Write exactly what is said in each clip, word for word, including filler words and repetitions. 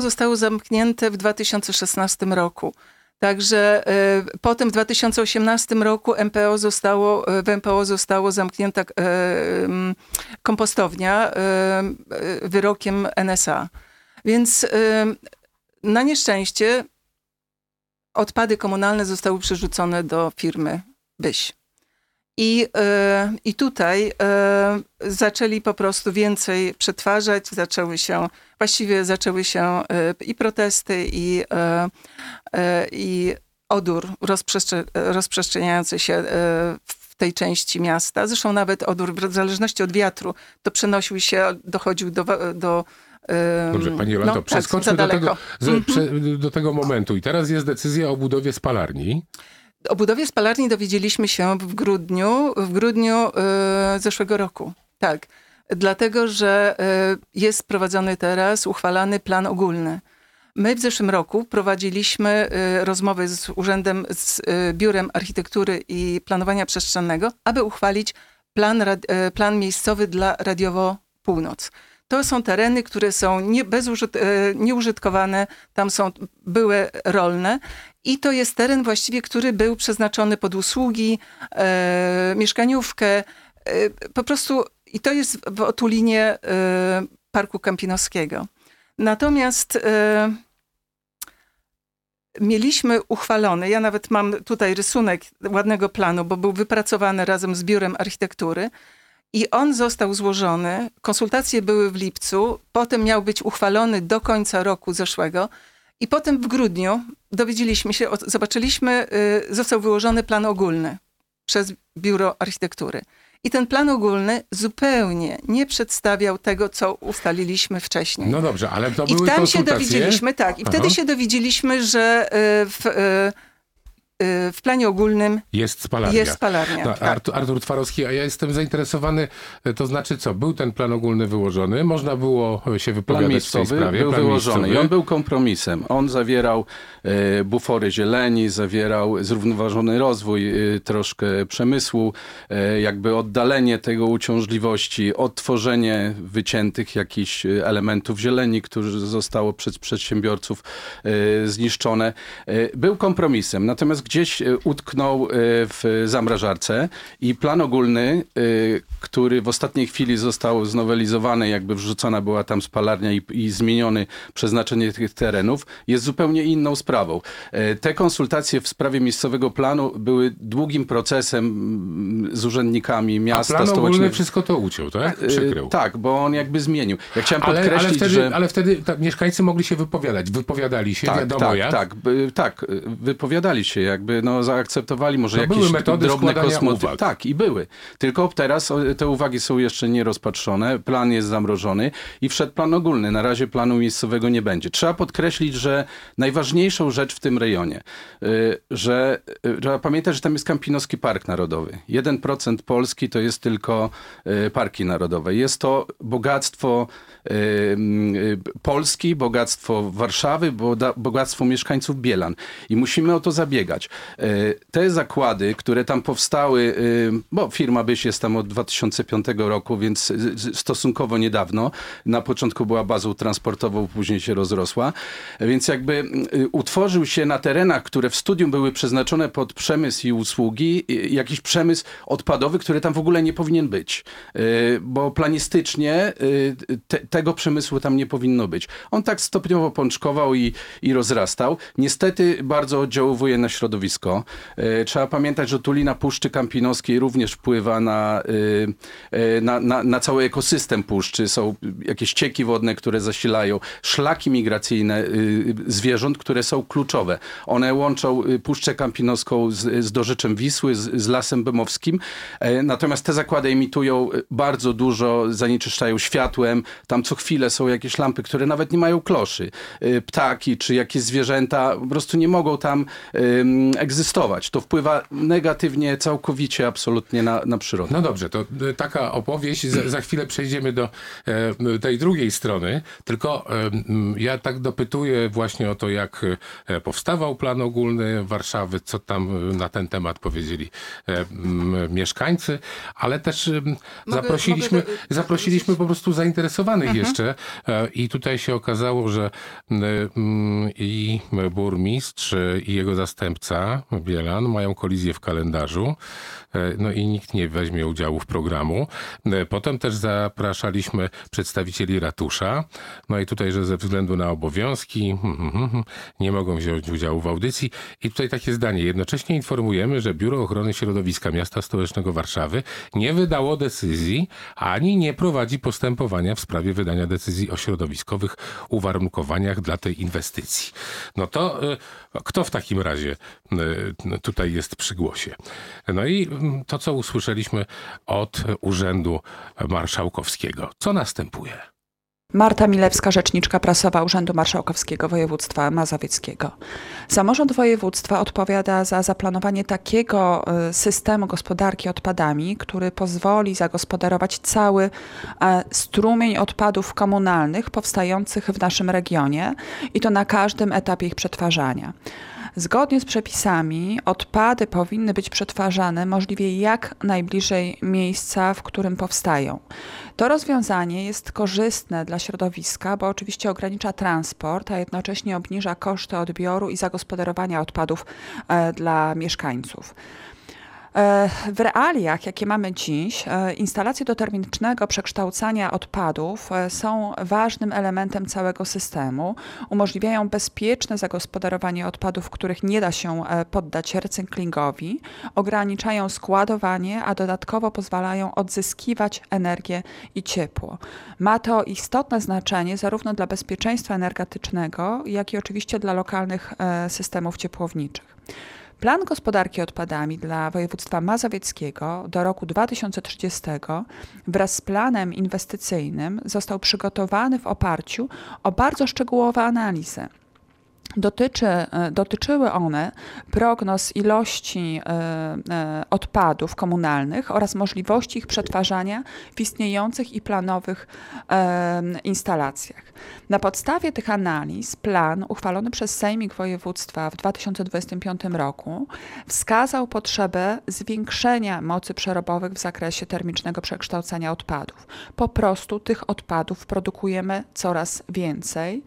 zostało zamknięte w dwa tysiące szesnastym roku. Także y, potem w dwa tysiące osiemnastym roku M P O zostało, w M P O zostało zamknięta y, y, kompostownia y, y, wyrokiem N S A. Więc y, na nieszczęście odpady komunalne zostały przerzucone do firmy Byś. I, y, I tutaj y, zaczęli po prostu więcej przetwarzać, zaczęły się, właściwie zaczęły się y, i protesty, i, y, y, i odór rozprzestrze, rozprzestrzeniający się y, w tej części miasta. Zresztą nawet odór, w zależności od wiatru, to przenosił się, dochodził do... do Dobrze, pani Jolanto, no, przeskoczmy tak, do, tego, z, mm-hmm. prze, do tego momentu. I teraz jest decyzja o budowie spalarni. O budowie spalarni dowiedzieliśmy się w grudniu, w grudniu y, zeszłego roku. Tak, dlatego, że y, jest prowadzony teraz, uchwalany plan ogólny. My w zeszłym roku prowadziliśmy y, rozmowy z Urzędem, z y, Biurem Architektury i Planowania Przestrzennego, aby uchwalić plan, rad, y, plan miejscowy dla Radiowo Północ. To są tereny, które są nie, bezużyt, nieużytkowane, tam są były rolne i to jest teren właściwie, który był przeznaczony pod usługi, e, mieszkaniówkę, e, po prostu i to jest w otulinie e, Parku Kampinoskiego. Natomiast e, mieliśmy uchwalony, ja nawet mam tutaj rysunek ładnego planu, bo był wypracowany razem z Biurem Architektury, i on został złożony, konsultacje były w lipcu, potem miał być uchwalony do końca roku zeszłego i potem w grudniu dowiedzieliśmy się, zobaczyliśmy, został wyłożony plan ogólny przez Biuro Architektury. I ten plan ogólny zupełnie nie przedstawiał tego, co ustaliliśmy wcześniej. No dobrze, ale to były konsultacje. I tam konsultacje? się dowiedzieliśmy, tak, i Aha. wtedy się dowiedzieliśmy, że w... w planie ogólnym jest spalarnia. Jest spalarnia no, tak. Artur, Artur Twarowski, a ja jestem zainteresowany, to znaczy co, był ten plan ogólny wyłożony, można było się wypowiadać plan w tej sprawie. Był plan wyłożony miejscowy. i on był kompromisem. On zawierał e, bufory zieleni, zawierał zrównoważony rozwój, e, troszkę przemysłu, e, jakby oddalenie tego uciążliwości, odtworzenie wyciętych jakichś elementów zieleni, które zostało przez przedsiębiorców e, zniszczone. E, był kompromisem, natomiast gdzieś utknął w zamrażarce i plan ogólny, który w ostatniej chwili został znowelizowany, jakby wrzucona była tam spalarnia i, i zmienione przeznaczenie tych terenów, jest zupełnie inną sprawą. Te konsultacje w sprawie miejscowego planu były długim procesem z urzędnikami miasta. A plan ogólny stołecznego. wszystko to uciął, tak? Przykrył. Tak, bo on jakby zmienił. Ja chciałem ale, podkreślić, ale wtedy, że... Ale wtedy tak, mieszkańcy mogli się wypowiadać. Wypowiadali się, tak, wiadomo tak, jak. Tak, tak, wypowiadali się, jakby no, zaakceptowali może to jakieś były metody drobne kosmoty. uwag. Tak, i były. Tylko teraz te uwagi są jeszcze nierozpatrzone, plan jest zamrożony i wszedł plan ogólny. Na razie planu miejscowego nie będzie. Trzeba podkreślić, że najważniejszą rzecz w tym rejonie, że trzeba pamiętać, że tam jest Kampinoski Park Narodowy. jeden procent Polski to jest tylko parki narodowe. Jest to bogactwo Polski, bogactwo Warszawy, bogactwo mieszkańców Bielan. I musimy o to zabiegać. Te zakłady, które tam powstały, bo firma Byś jest tam od dwa tysiące piątego roku, więc stosunkowo niedawno. Na początku była bazą transportową, później się rozrosła. Więc jakby utworzył się na terenach, które w studium były przeznaczone pod przemysł i usługi, jakiś przemysł odpadowy, który tam w ogóle nie powinien być. Bo planistycznie te, tego przemysłu tam nie powinno być. On tak stopniowo pączkował i, i rozrastał. Niestety bardzo oddziałuje na środowisko. Trzeba pamiętać, że tulina Puszczy Kampinoskiej również wpływa na, na, na, na cały ekosystem puszczy. Są jakieś ścieki wodne, które zasilają, szlaki migracyjne zwierząt, które są kluczowe. One łączą Puszczę Kampinoską z, z dorzeczem Wisły, z, z Lasem Bemowskim. Natomiast te zakłady emitują bardzo dużo, zanieczyszczają światłem. Tam co chwilę są jakieś lampy, które nawet nie mają kloszy. Ptaki czy jakieś zwierzęta po prostu nie mogą tam mm, egzystować. To wpływa negatywnie całkowicie, absolutnie na, na przyrodę. No dobrze, to e, taka opowieść. Za, za chwilę przejdziemy do e, tej drugiej strony. Tylko e, m, ja tak dopytuję właśnie o to, jak e, powstawał plan ogólny Warszawy, co tam na ten temat powiedzieli e, m, mieszkańcy, ale też e, Mogę, zaprosiliśmy, mogę... zaprosiliśmy po prostu zainteresowanych mhm. jeszcze e, i tutaj się okazało, że e, m, i burmistrz i jego zastępca Bielan mają kolizję w kalendarzu. No i nikt nie weźmie udziału w programu. Potem też zapraszaliśmy przedstawicieli ratusza. No i tutaj, że ze względu na obowiązki nie mogą wziąć udziału w audycji. I tutaj takie zdanie. Jednocześnie informujemy, że Biuro Ochrony Środowiska Miasta Stołecznego Warszawy nie wydało decyzji, ani nie prowadzi postępowania w sprawie wydania decyzji o środowiskowych uwarunkowaniach dla tej inwestycji. No to kto w takim razie tutaj jest przy głosie? No i to, co usłyszeliśmy od Urzędu Marszałkowskiego. Co następuje? Marta Milewska, rzeczniczka prasowa Urzędu Marszałkowskiego Województwa Mazowieckiego. Samorząd województwa odpowiada za zaplanowanie takiego systemu gospodarki odpadami, który pozwoli zagospodarować cały strumień odpadów komunalnych powstających w naszym regionie i to na każdym etapie ich przetwarzania. Zgodnie z przepisami odpady powinny być przetwarzane możliwie jak najbliżej miejsca, w którym powstają. To rozwiązanie jest korzystne dla środowiska, bo oczywiście ogranicza transport, a jednocześnie obniża koszty odbioru i zagospodarowania odpadów dla mieszkańców. W realiach, jakie mamy dziś, instalacje do termicznego przekształcania odpadów są ważnym elementem całego systemu. Umożliwiają bezpieczne zagospodarowanie odpadów, których nie da się poddać recyklingowi, ograniczają składowanie, a dodatkowo pozwalają odzyskiwać energię i ciepło. Ma to istotne znaczenie zarówno dla bezpieczeństwa energetycznego, jak i oczywiście dla lokalnych systemów ciepłowniczych. Plan gospodarki odpadami dla województwa mazowieckiego do roku dwa tysiące trzydziestego wraz z planem inwestycyjnym został przygotowany w oparciu o bardzo szczegółowe analizy. Dotyczy, dotyczyły one prognoz ilości odpadów komunalnych oraz możliwości ich przetwarzania w istniejących i planowych instalacjach. Na podstawie tych analiz plan uchwalony przez Sejmik Województwa w dwa tysiące dwudziestym piątym roku wskazał potrzebę zwiększenia mocy przerobowych w zakresie termicznego przekształcania odpadów. Po prostu tych odpadów produkujemy coraz więcej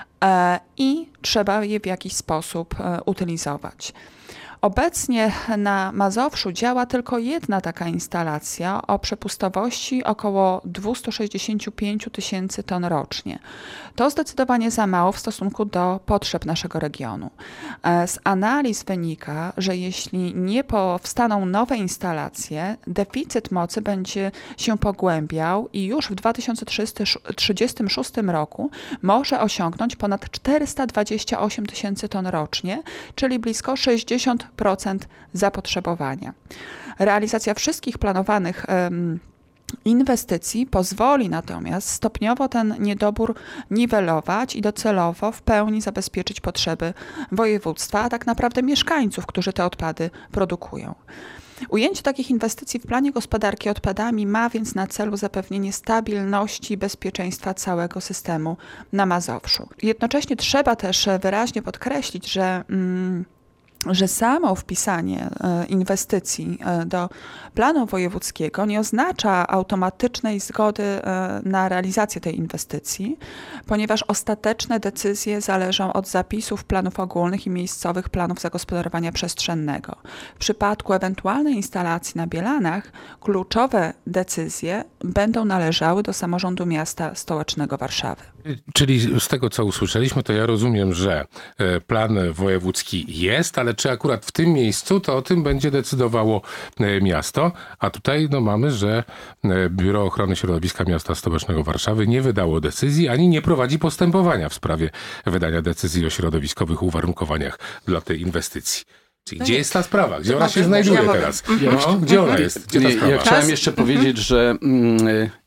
i trzeba je w jakiś sposób utylizować. Obecnie na Mazowszu działa tylko jedna taka instalacja o przepustowości około dwieście sześćdziesiąt pięć tysięcy ton rocznie. To zdecydowanie za mało w stosunku do potrzeb naszego regionu. Z analiz wynika, że jeśli nie powstaną nowe instalacje, deficyt mocy będzie się pogłębiał i już w dwa tysiące trzydziestym szóstym roku może osiągnąć ponad czterysta dwadzieścia osiem tysięcy ton rocznie, czyli blisko sześćdziesiąt procent zapotrzebowania. Realizacja wszystkich planowanych um, inwestycji pozwoli natomiast stopniowo ten niedobór niwelować i docelowo w pełni zabezpieczyć potrzeby województwa, a tak naprawdę mieszkańców, którzy te odpady produkują. Ujęcie takich inwestycji w planie gospodarki odpadami ma więc na celu zapewnienie stabilności i bezpieczeństwa całego systemu na Mazowszu. Jednocześnie trzeba też wyraźnie podkreślić, że mm, że samo wpisanie inwestycji do planu wojewódzkiego nie oznacza automatycznej zgody na realizację tej inwestycji, ponieważ ostateczne decyzje zależą od zapisów planów ogólnych i miejscowych planów zagospodarowania przestrzennego. W przypadku ewentualnej instalacji na Bielanach kluczowe decyzje będą należały do samorządu miasta stołecznego Warszawy. Czyli z tego, co usłyszeliśmy, to ja rozumiem, że plan wojewódzki jest, ale czy akurat w tym miejscu, to o tym będzie decydowało miasto, a tutaj no, mamy, że Biuro Ochrony Środowiska Miasta Stołecznego Warszawy nie wydało decyzji, ani nie prowadzi postępowania w sprawie wydania decyzji o środowiskowych uwarunkowaniach dla tej inwestycji. Czyli gdzie jest ta sprawa? Gdzie ona się znajduje teraz? No, gdzie ona jest? Gdzie ta sprawa? Ja chciałem jeszcze powiedzieć, że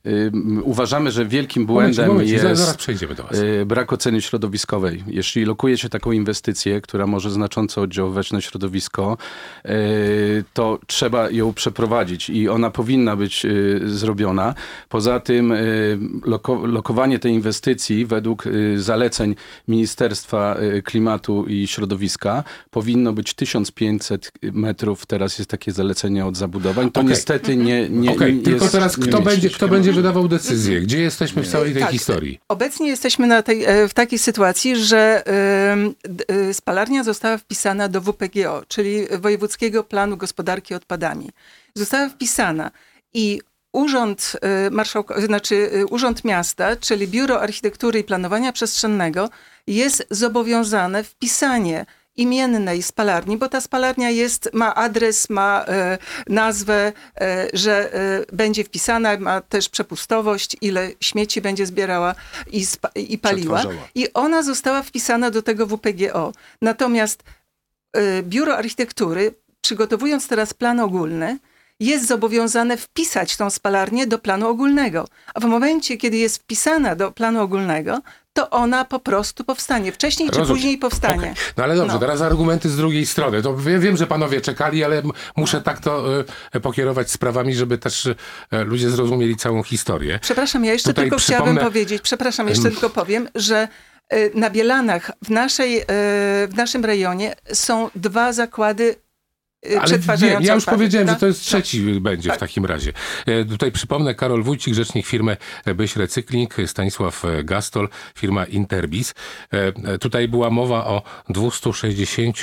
Uważamy, że wielkim błędem momencie, momencie, jest zaraz przejdziemy do was. brak oceny środowiskowej. Jeśli lokuje się taką inwestycję, która może znacząco oddziaływać na środowisko, to trzeba ją przeprowadzić i ona powinna być zrobiona. Poza tym loko, lokowanie tej inwestycji według zaleceń Ministerstwa Klimatu i Środowiska powinno być tysiąc pięćset metrów. Teraz jest takie zalecenie od zabudowań. To okay. niestety nie, nie, okay. nie Tylko jest... teraz kto będzie, kto będzie wydawał decyzję? Gdzie jesteśmy w całej tej tak, historii? Obecnie jesteśmy na tej, w takiej sytuacji, że y, y, spalarnia została wpisana do W P G O, czyli Wojewódzkiego Planu Gospodarki Odpadami. Została wpisana i Urząd Marszałka, znaczy Urząd Miasta, czyli Biuro Architektury i Planowania Przestrzennego jest zobowiązane wpisanie imiennej spalarni, bo ta spalarnia jest, ma adres, ma e, nazwę, e, że e, będzie wpisana, ma też przepustowość, ile śmieci będzie zbierała i, spa, i paliła. I ona została wpisana do tego W P G O. Natomiast e, Biuro Architektury, przygotowując teraz plan ogólny, jest zobowiązane wpisać tą spalarnię do planu ogólnego. A w momencie, kiedy jest wpisana do planu ogólnego, to ona po prostu powstanie. Wcześniej czy Rozumiem. później powstanie. Okay. No ale dobrze, no. teraz argumenty z drugiej strony. To ja wiem, że panowie czekali, ale muszę tak to y, pokierować sprawami, żeby też y, ludzie zrozumieli całą historię. Przepraszam, ja jeszcze Tutaj tylko przypomnę... chciałabym powiedzieć, przepraszam, jeszcze tylko powiem, że y, na Bielanach w, naszej, y, w naszym rejonie są dwa zakłady Ale wiem, ja już odpady, powiedziałem, tak? że to jest trzeci no. będzie tak. w takim razie. E, tutaj przypomnę, Karol Wójcik, rzecznik firmy Byś Recykling, Stanisław Gastol, firma Interbis. E, e, tutaj była mowa o dwieście sześćdziesiąt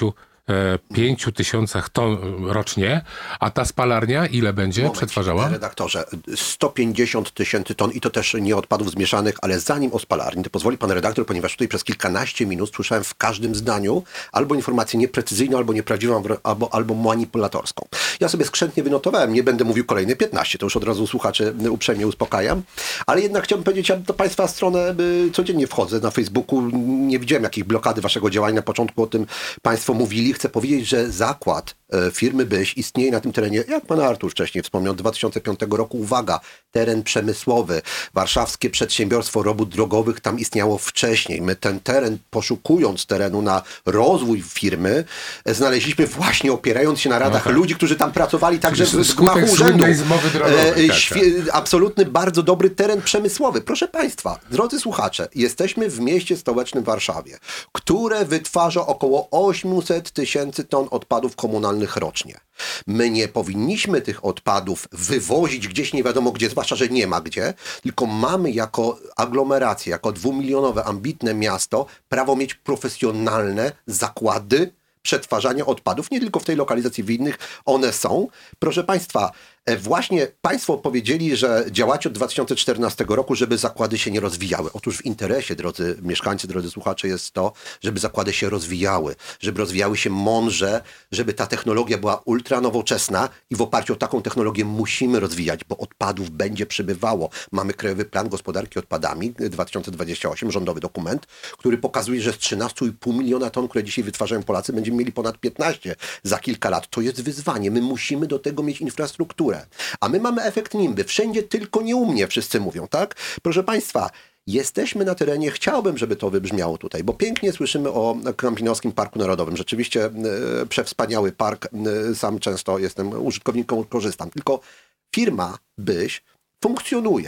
pięć tysiącach ton rocznie, a ta spalarnia ile będzie Moment, przetwarzała? Redaktorze, sto pięćdziesiąt tysięcy ton i to też nie odpadów zmieszanych, ale zanim o spalarni, to pozwoli pan redaktor, ponieważ tutaj przez kilkanaście minut słyszałem w każdym zdaniu albo informację nieprecyzyjną, albo nieprawdziwą, albo, albo manipulatorską. Ja sobie skrzętnie wynotowałem, nie będę mówił kolejne piętnaście, to już od razu słuchaczy uprzejmie uspokajam, ale jednak chciałbym powiedzieć, ja do państwa stronę codziennie wchodzę na Facebooku, nie widziałem jakiej blokady waszego działania, na początku o tym państwo mówili. Chcę powiedzieć, że zakład e, firmy Byś istnieje na tym terenie, jak pan Artur wcześniej wspomniał, od dwa tysiące piątego roku. Uwaga, teren przemysłowy. Warszawskie Przedsiębiorstwo Robót Drogowych tam istniało wcześniej. My ten teren, poszukując terenu na rozwój firmy, e, znaleźliśmy właśnie opierając się na radach no tak. ludzi, którzy tam pracowali także w, w Skutek gmachu urzędu. zmowy drogowej, E, tak, świe- absolutny, bardzo dobry teren przemysłowy. Proszę państwa, drodzy słuchacze, jesteśmy w mieście stołecznym Warszawie, które wytwarza około osiemset tysięcy ton odpadów komunalnych rocznie. My nie powinniśmy tych odpadów wywozić gdzieś nie wiadomo gdzie, zwłaszcza, że nie ma gdzie, tylko mamy jako aglomerację, jako dwumilionowe, ambitne miasto prawo mieć profesjonalne zakłady przetwarzania odpadów, nie tylko w tej lokalizacji, w innych one są. Proszę państwa, właśnie państwo powiedzieli, że działacie od dwa tysiące czternastego roku, żeby zakłady się nie rozwijały. Otóż w interesie, drodzy mieszkańcy, drodzy słuchacze, jest to, żeby zakłady się rozwijały, żeby rozwijały się mądrze, żeby ta technologia była ultra nowoczesna i w oparciu o taką technologię musimy rozwijać, bo odpadów będzie przybywało. Mamy Krajowy Plan Gospodarki Odpadami dwa tysiące dwudziesty ósmy, rządowy dokument, który pokazuje, że z trzynaście i pół miliona ton, które dzisiaj wytwarzają Polacy, będziemy mieli ponad piętnaście za kilka lat. To jest wyzwanie. My musimy do tego mieć infrastrukturę. A my mamy efekt nimby. Wszędzie tylko nie u mnie, wszyscy mówią, tak? Proszę państwa, jesteśmy na terenie, chciałbym, żeby to wybrzmiało tutaj, bo pięknie słyszymy o Kampinoowskim Parku Narodowym. Rzeczywiście e, przewspaniały park, e, sam często jestem użytkownikiem, korzystam. Tylko firma Byś funkcjonuje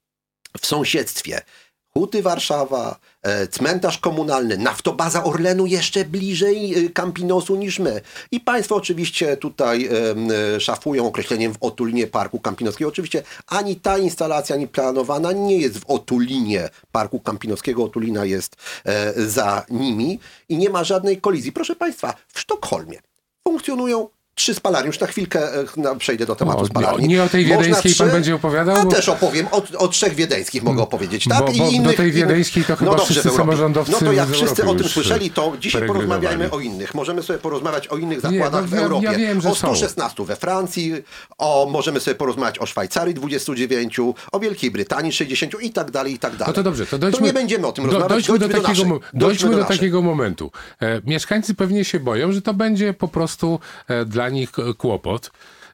w sąsiedztwie Huty Warszawa, e, cmentarz komunalny, naftobaza Orlenu jeszcze bliżej e, Campinosu niż my. I państwo oczywiście tutaj e, szafują określeniem w otulinie Parku Campinoskiego. Oczywiście ani ta instalacja, ani planowana nie jest w otulinie Parku Campinoskiego. Otulina jest e, za nimi i nie ma żadnej kolizji. Proszę państwa, w Sztokholmie funkcjonują trzy spalarnie. Już na chwilkę no, przejdę do tematu o, spalarni. Nie o tej wiedeńskiej trzy, pan będzie opowiadał? A bo... też opowiem. O, o trzech wiedeńskich mogę opowiedzieć. Tak? Bo, I bo innych, do tej wiedeńskiej to chyba no dobrze, wszyscy samorządowcy No to jak z wszyscy Europy o tym już słyszeli, to dzisiaj peregrynowali. porozmawiajmy o innych. Możemy sobie porozmawiać o innych Nie, zakładach no, w ja- Europie. ja wiem, że o sto są. szesnaście we Francji, o, możemy sobie porozmawiać o Szwajcarii dwudziestu dziewięciu, o Wielkiej Brytanii sześćdziesięciu i tak dalej, i tak dalej. No to dobrze, to dojdźmy, to nie będziemy o tym do, rozmawiać. dojdźmy do Dojdźmy takiego, naszej. mo- dojdźmy do, do naszej. takiego momentu. E, mieszkańcy pewnie się boją, że to będzie po prostu e, dla nich e, kłopot.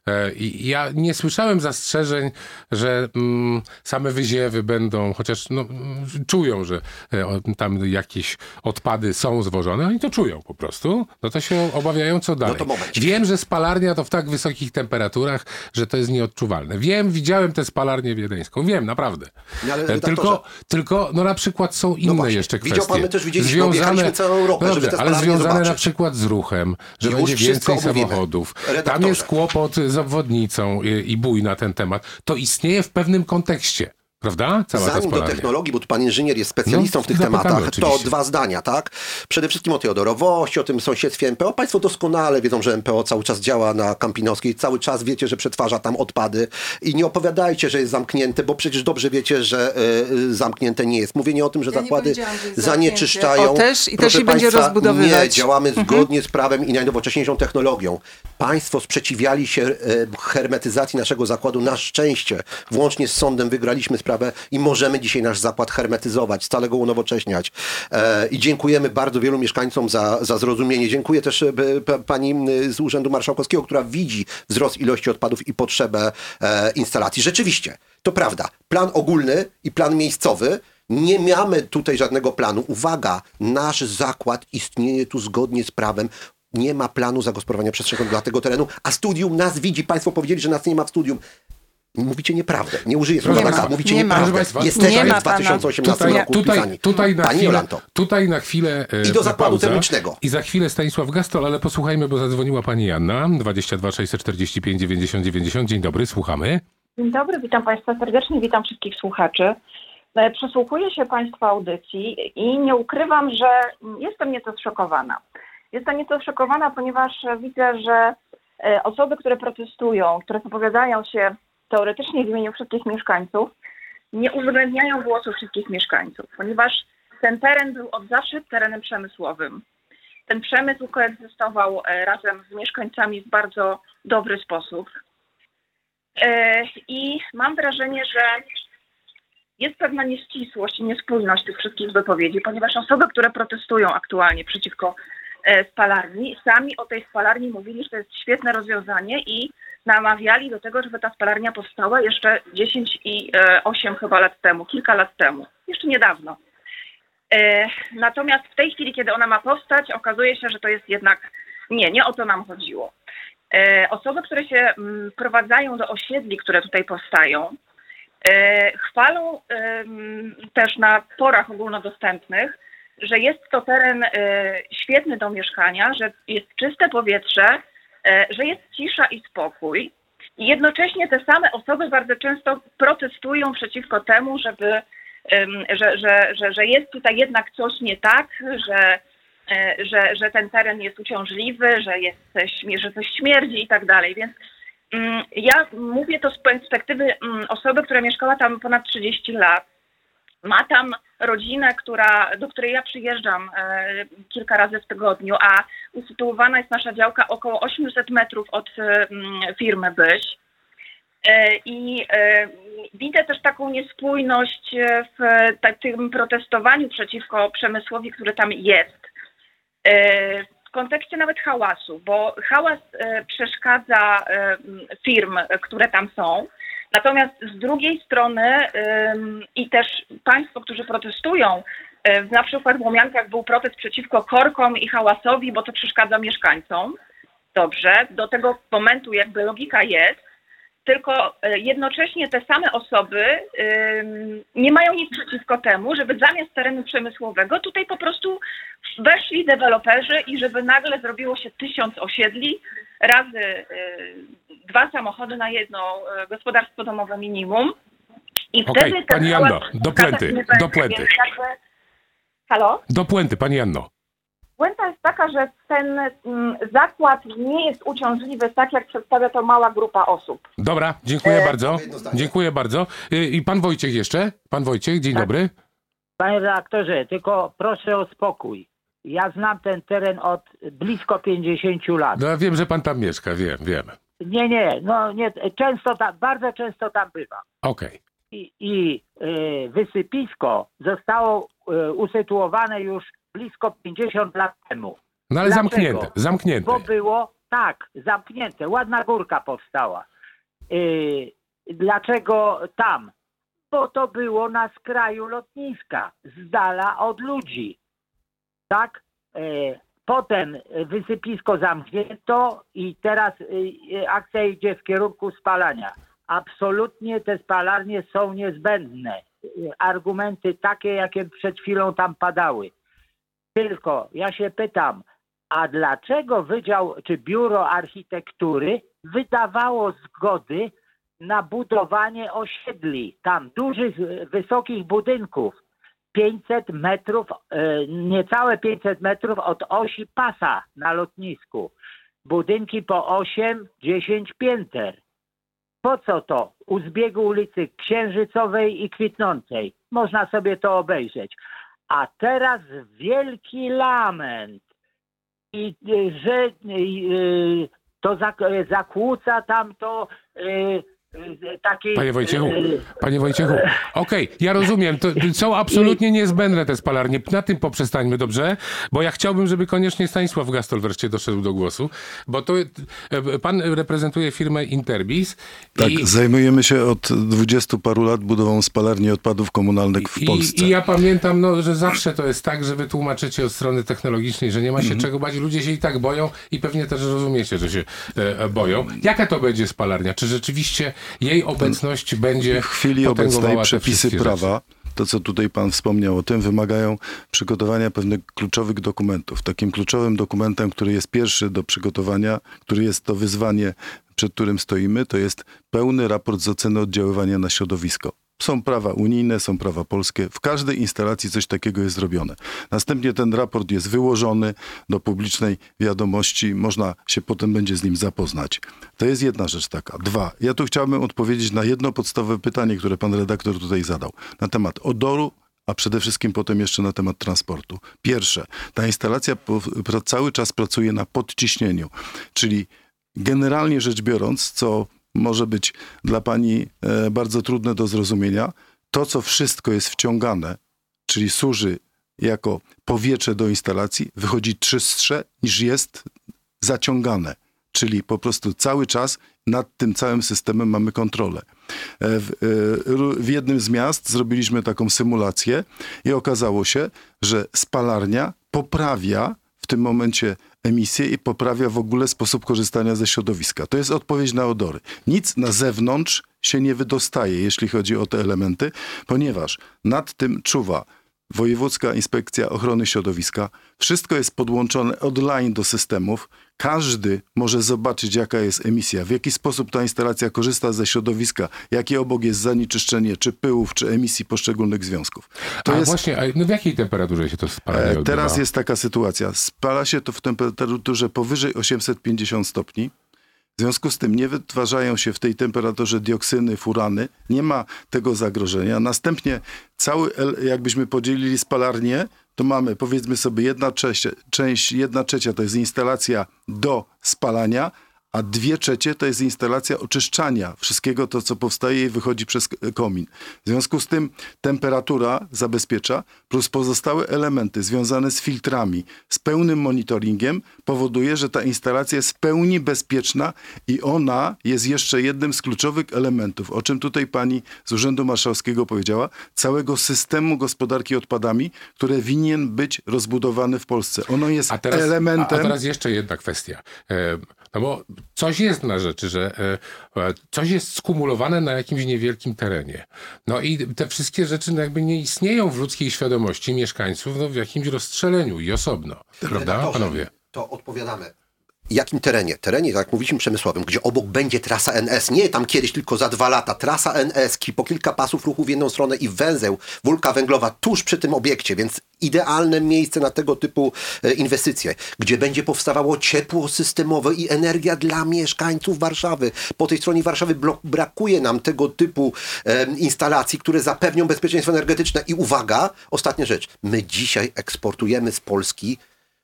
I ja nie słyszałem zastrzeżeń, że mm, same wyziewy będą, chociaż no, czują, że tam jakieś odpady są zwożone, oni to czują po prostu, no to się obawiają, co dalej. No to momencik. Wiem, że spalarnia to w tak wysokich temperaturach, że to jest nieodczuwalne. Wiem, widziałem tę spalarnię wiedeńską, wiem, naprawdę. No, ale tylko, tylko, no na przykład są inne właśnie. jeszcze kwestie. Widział pan, my też widzieliśmy, objechaliśmy całą Europę, no żeby dobrze, te ale spalarnie związane zobaczyć. na przykład z ruchem, że Już będzie wszystko więcej omówimy. samochodów. Tam Redaktorze. jest kłopot z obwodnicą i, i bój na ten temat. To istnieje w pewnym kontekście. Prawda? Cała ta Zanim do spalarnia. technologii, bo tu pan inżynier jest specjalistą No, w tych zapytamy tematach, oczywiście. to dwa zdania, tak? Przede wszystkim o tej odorowości, o tym sąsiedztwie M P O. Państwo doskonale wiedzą, że M P O cały czas działa na Kampinowskiej, cały czas wiecie, że przetwarza tam odpady i nie opowiadajcie, że jest zamknięte, bo przecież dobrze wiecie, że y, zamknięte nie jest. Mówienie o tym, że Ja nie zakłady powiedziałam, że jest zanieczyszczają. zamknięte. O, też- i proszę też i będzie państwa, rozbudowywać. Nie, działamy zgodnie z prawem i najnowocześniejszą technologią. Państwo sprzeciwiali się y, hermetyzacji naszego zakładu. Na szczęście, włącznie z sądem wygraliśmy sprawę i możemy dzisiaj nasz zakład hermetyzować, stale go unowocześniać. E, I dziękujemy bardzo wielu mieszkańcom za, za zrozumienie. Dziękuję też e, p, pani z Urzędu Marszałkowskiego, która widzi wzrost ilości odpadów i potrzebę e, instalacji. Rzeczywiście, to prawda. Plan ogólny i plan miejscowy. Nie mamy tutaj żadnego planu. Uwaga, nasz zakład istnieje tu zgodnie z prawem. Nie ma planu zagospodarowania przestrzennego dla tego terenu, a studium nas widzi. Państwo powiedzieli, że nas nie ma w studium. Mówicie nieprawdę. Nie użyję słowa Nie tak, ma. mówicie Nie ma. nieprawdę. Proszę państwa, Jesteśmy nie ma w dwa tysiące osiemnastym Tutaj, roku tutaj, wpisani. tutaj, na Pani chwilę, Jolanto. tutaj na chwilę e, I do zakładu pauza. termicznego. I za chwilę Stanisław Gastol, ale posłuchajmy, bo zadzwoniła pani Janna. dwadzieścia dwa sześćset czterdzieści pięć dziewięćdziesiąt dziewięćdziesiąt. Dzień dobry, słuchamy. Dzień dobry, witam Państwa serdecznie, witam wszystkich słuchaczy. E, Przysłuchuję się Państwa audycji i nie ukrywam, że jestem nieco zszokowana. Jestem nieco zszokowana, ponieważ widzę, że e, osoby, które protestują, które wypowiadają się teoretycznie w imieniu wszystkich mieszkańców, nie uwzględniają głosu wszystkich mieszkańców, ponieważ ten teren był od zawsze terenem przemysłowym. Ten przemysł koegzystował e, razem z mieszkańcami w bardzo dobry sposób. E, I mam wrażenie, że jest pewna nieścisłość i niespójność tych wszystkich wypowiedzi, ponieważ osoby, które protestują aktualnie przeciwko e, spalarni, sami o tej spalarni mówili, że to jest świetne rozwiązanie i namawiali do tego, żeby ta spalarnia powstała jeszcze dziesięć i osiem chyba lat temu, kilka lat temu, jeszcze niedawno. E, natomiast w tej chwili, kiedy ona ma powstać, okazuje się, że to jest jednak nie, nie o to nam chodziło. E, osoby, które się m, prowadzają do osiedli, które tutaj powstają, e, chwalą e, też na forach ogólnodostępnych, że jest to teren e, świetny do mieszkania, że jest czyste powietrze, e, że jest cisza i spokój. I jednocześnie te same osoby bardzo często protestują przeciwko temu, żeby, e, że, że, że, że jest tutaj jednak coś nie tak, że Że, że ten teren jest uciążliwy, że, jest, że coś śmierdzi i tak dalej. Więc um, ja mówię to z perspektywy um, osoby, która mieszkała tam ponad trzydzieści lat. Ma tam rodzinę, która, do której ja przyjeżdżam e, kilka razy w tygodniu, a usytuowana jest nasza działka około osiemset metrów od e, firmy Byś. E, I e, widzę też taką niespójność w tak, tym protestowaniu przeciwko przemysłowi, który tam jest. W kontekście nawet hałasu, bo hałas przeszkadza firm, które tam są. Natomiast z drugiej strony i też państwo, którzy protestują, na przykład w Łomiankach był protest przeciwko korkom i hałasowi, bo to przeszkadza mieszkańcom. Dobrze, do tego momentu jakby logika jest, tylko jednocześnie te same osoby ym, nie mają nic przeciwko temu, żeby zamiast terenu przemysłowego tutaj po prostu weszli deweloperzy i żeby nagle zrobiło się tysiąc osiedli razy y, dwa samochody na jedno y, gospodarstwo domowe minimum. I Okej, wtedy pani ten hałas Janno, do puenty, nie będzie, do puenty. więc jakby... Halo? Do puenty, pani Janno. Puenta jest taka, że ten mm, zakład nie jest uciążliwy tak, jak przedstawia to mała grupa osób. Dobra, dziękuję E, bardzo. jedno zdanie. Dziękuję bardzo. I, I pan Wojciech jeszcze? Pan Wojciech, dzień Tak. dobry. Panie redaktorze, tylko proszę o spokój. Ja znam ten teren od blisko pięćdziesięciu lat. No ja wiem, że pan tam mieszka, wiem, wiem. Nie, nie, no nie, często tam, bardzo często tam bywam. Okej. I, i y, wysypisko zostało y, usytuowane już blisko pięćdziesiąt lat temu. No ale Dlaczego? zamknięte, zamknięte. Bo było Tak, zamknięte. Ładna górka powstała. Yy, dlaczego tam? Bo to było na skraju lotniska, z dala od ludzi. Tak? Yy, potem wysypisko zamknięto i teraz yy, akcja idzie w kierunku spalania. Absolutnie te spalarnie są niezbędne. Yy, argumenty takie, jakie przed chwilą tam padały. Tylko ja się pytam, a dlaczego Wydział czy Biuro Architektury wydawało zgody na budowanie osiedli, tam dużych, wysokich budynków, pięćset metrów, niecałe pięćset metrów od osi pasa na lotnisku. Budynki po osiem dziesięć pięter. Po co to? U zbiegu ulicy Księżycowej i Kwitnącej. Można sobie to obejrzeć. A teraz wielki lament. I że y, to zakłóca tam to y, Taki, Panie Wojciechu, panie Wojciechu, okej, okay, ja rozumiem, to są absolutnie niezbędne te spalarnie, na tym poprzestańmy, dobrze? Bo ja chciałbym, żeby koniecznie Stanisław Gastol wreszcie doszedł do głosu, bo to pan reprezentuje firmę Interbis. Tak, i, zajmujemy się od dwudziestu paru lat budową spalarni odpadów komunalnych w i, Polsce. I ja pamiętam, no, że zawsze to jest tak, że wy tłumaczycie od strony technologicznej, że nie ma się mm. czego bać, ludzie się i tak boją i pewnie też rozumiecie, że się e, boją. Jaka to będzie spalarnia? Czy rzeczywiście jej obecność będzie w chwili obecnej przepisy prawa, rzeczy. To co tutaj pan wspomniał o tym, wymagają przygotowania pewnych kluczowych dokumentów. Takim kluczowym dokumentem, który jest pierwszy do przygotowania, który jest to wyzwanie, przed którym stoimy, to jest pełny raport z oceny oddziaływania na środowisko. Są prawa unijne, są prawa polskie. W każdej instalacji coś takiego jest zrobione. Następnie ten raport jest wyłożony do publicznej wiadomości. Można się potem będzie z nim zapoznać. To jest jedna rzecz taka. Dwa. Ja tu chciałbym odpowiedzieć na jedno podstawowe pytanie, które pan redaktor tutaj zadał. Na temat odoru, a przede wszystkim potem jeszcze na temat transportu. Pierwsze. Ta instalacja po, cały czas pracuje na podciśnieniu. Czyli generalnie rzecz biorąc, co może być dla pani e, bardzo trudne do zrozumienia. To, co wszystko jest wciągane, czyli służy jako powietrze do instalacji, wychodzi czystsze niż jest zaciągane. Czyli po prostu cały czas nad tym całym systemem mamy kontrolę. E, w, e, w jednym z miast zrobiliśmy taką symulację i okazało się, że spalarnia poprawia w tym momencie emisję i poprawia w ogóle sposób korzystania ze środowiska. To jest odpowiedź na odory. Nic na zewnątrz się nie wydostaje, jeśli chodzi o te elementy, ponieważ nad tym czuwa Wojewódzka Inspekcja Ochrony Środowiska. Wszystko jest podłączone online do systemów. Każdy może zobaczyć, jaka jest emisja, w jaki sposób ta instalacja korzysta ze środowiska, jakie obok jest zanieczyszczenie, czy pyłów, czy emisji poszczególnych związków. To a jest, właśnie, a no w jakiej temperaturze się to spalanie odbywa? Teraz jest taka sytuacja. Spala się to w temperaturze powyżej osiemset pięćdziesiąt stopni. W związku z tym nie wytwarzają się w tej temperaturze dioksyny, furany. Nie ma tego zagrożenia. Następnie cały, jakbyśmy podzielili spalarnię, to mamy, powiedzmy sobie, jedna trzecia, część, jedna trzecia to jest instalacja do spalania, a dwie trzecie to jest instalacja oczyszczania wszystkiego to, co powstaje i wychodzi przez komin. W związku z tym temperatura zabezpiecza, plus pozostałe elementy związane z filtrami, z pełnym monitoringiem powoduje, że ta instalacja jest w pełni bezpieczna i ona jest jeszcze jednym z kluczowych elementów, o czym tutaj pani z Urzędu Marszałkowskiego powiedziała, całego systemu gospodarki odpadami, który winien być rozbudowany w Polsce. Ono jest a teraz, elementem... A, a teraz jeszcze jedna kwestia. E, no bo coś jest na rzeczy, że e, coś jest skumulowane na jakimś niewielkim terenie. No i te wszystkie rzeczy no jakby nie istnieją w ludzkiej świadomości mieszkańców no w jakimś rozstrzeleniu i osobno. Prawda, panowie? To odpowiadamy. Jakim terenie? Terenie, tak jak mówiliśmy, przemysłowym, gdzie obok będzie trasa N S, nie tam kiedyś, tylko za dwa lata, trasa N S, po kilka pasów ruchu w jedną stronę i węzeł, Wólka Węglowa tuż przy tym obiekcie, więc idealne miejsce na tego typu e, inwestycje, gdzie będzie powstawało ciepło systemowe i energia dla mieszkańców Warszawy. Po tej stronie Warszawy blok, brakuje nam tego typu e, instalacji, które zapewnią bezpieczeństwo energetyczne. I uwaga, ostatnia rzecz, my dzisiaj eksportujemy z Polski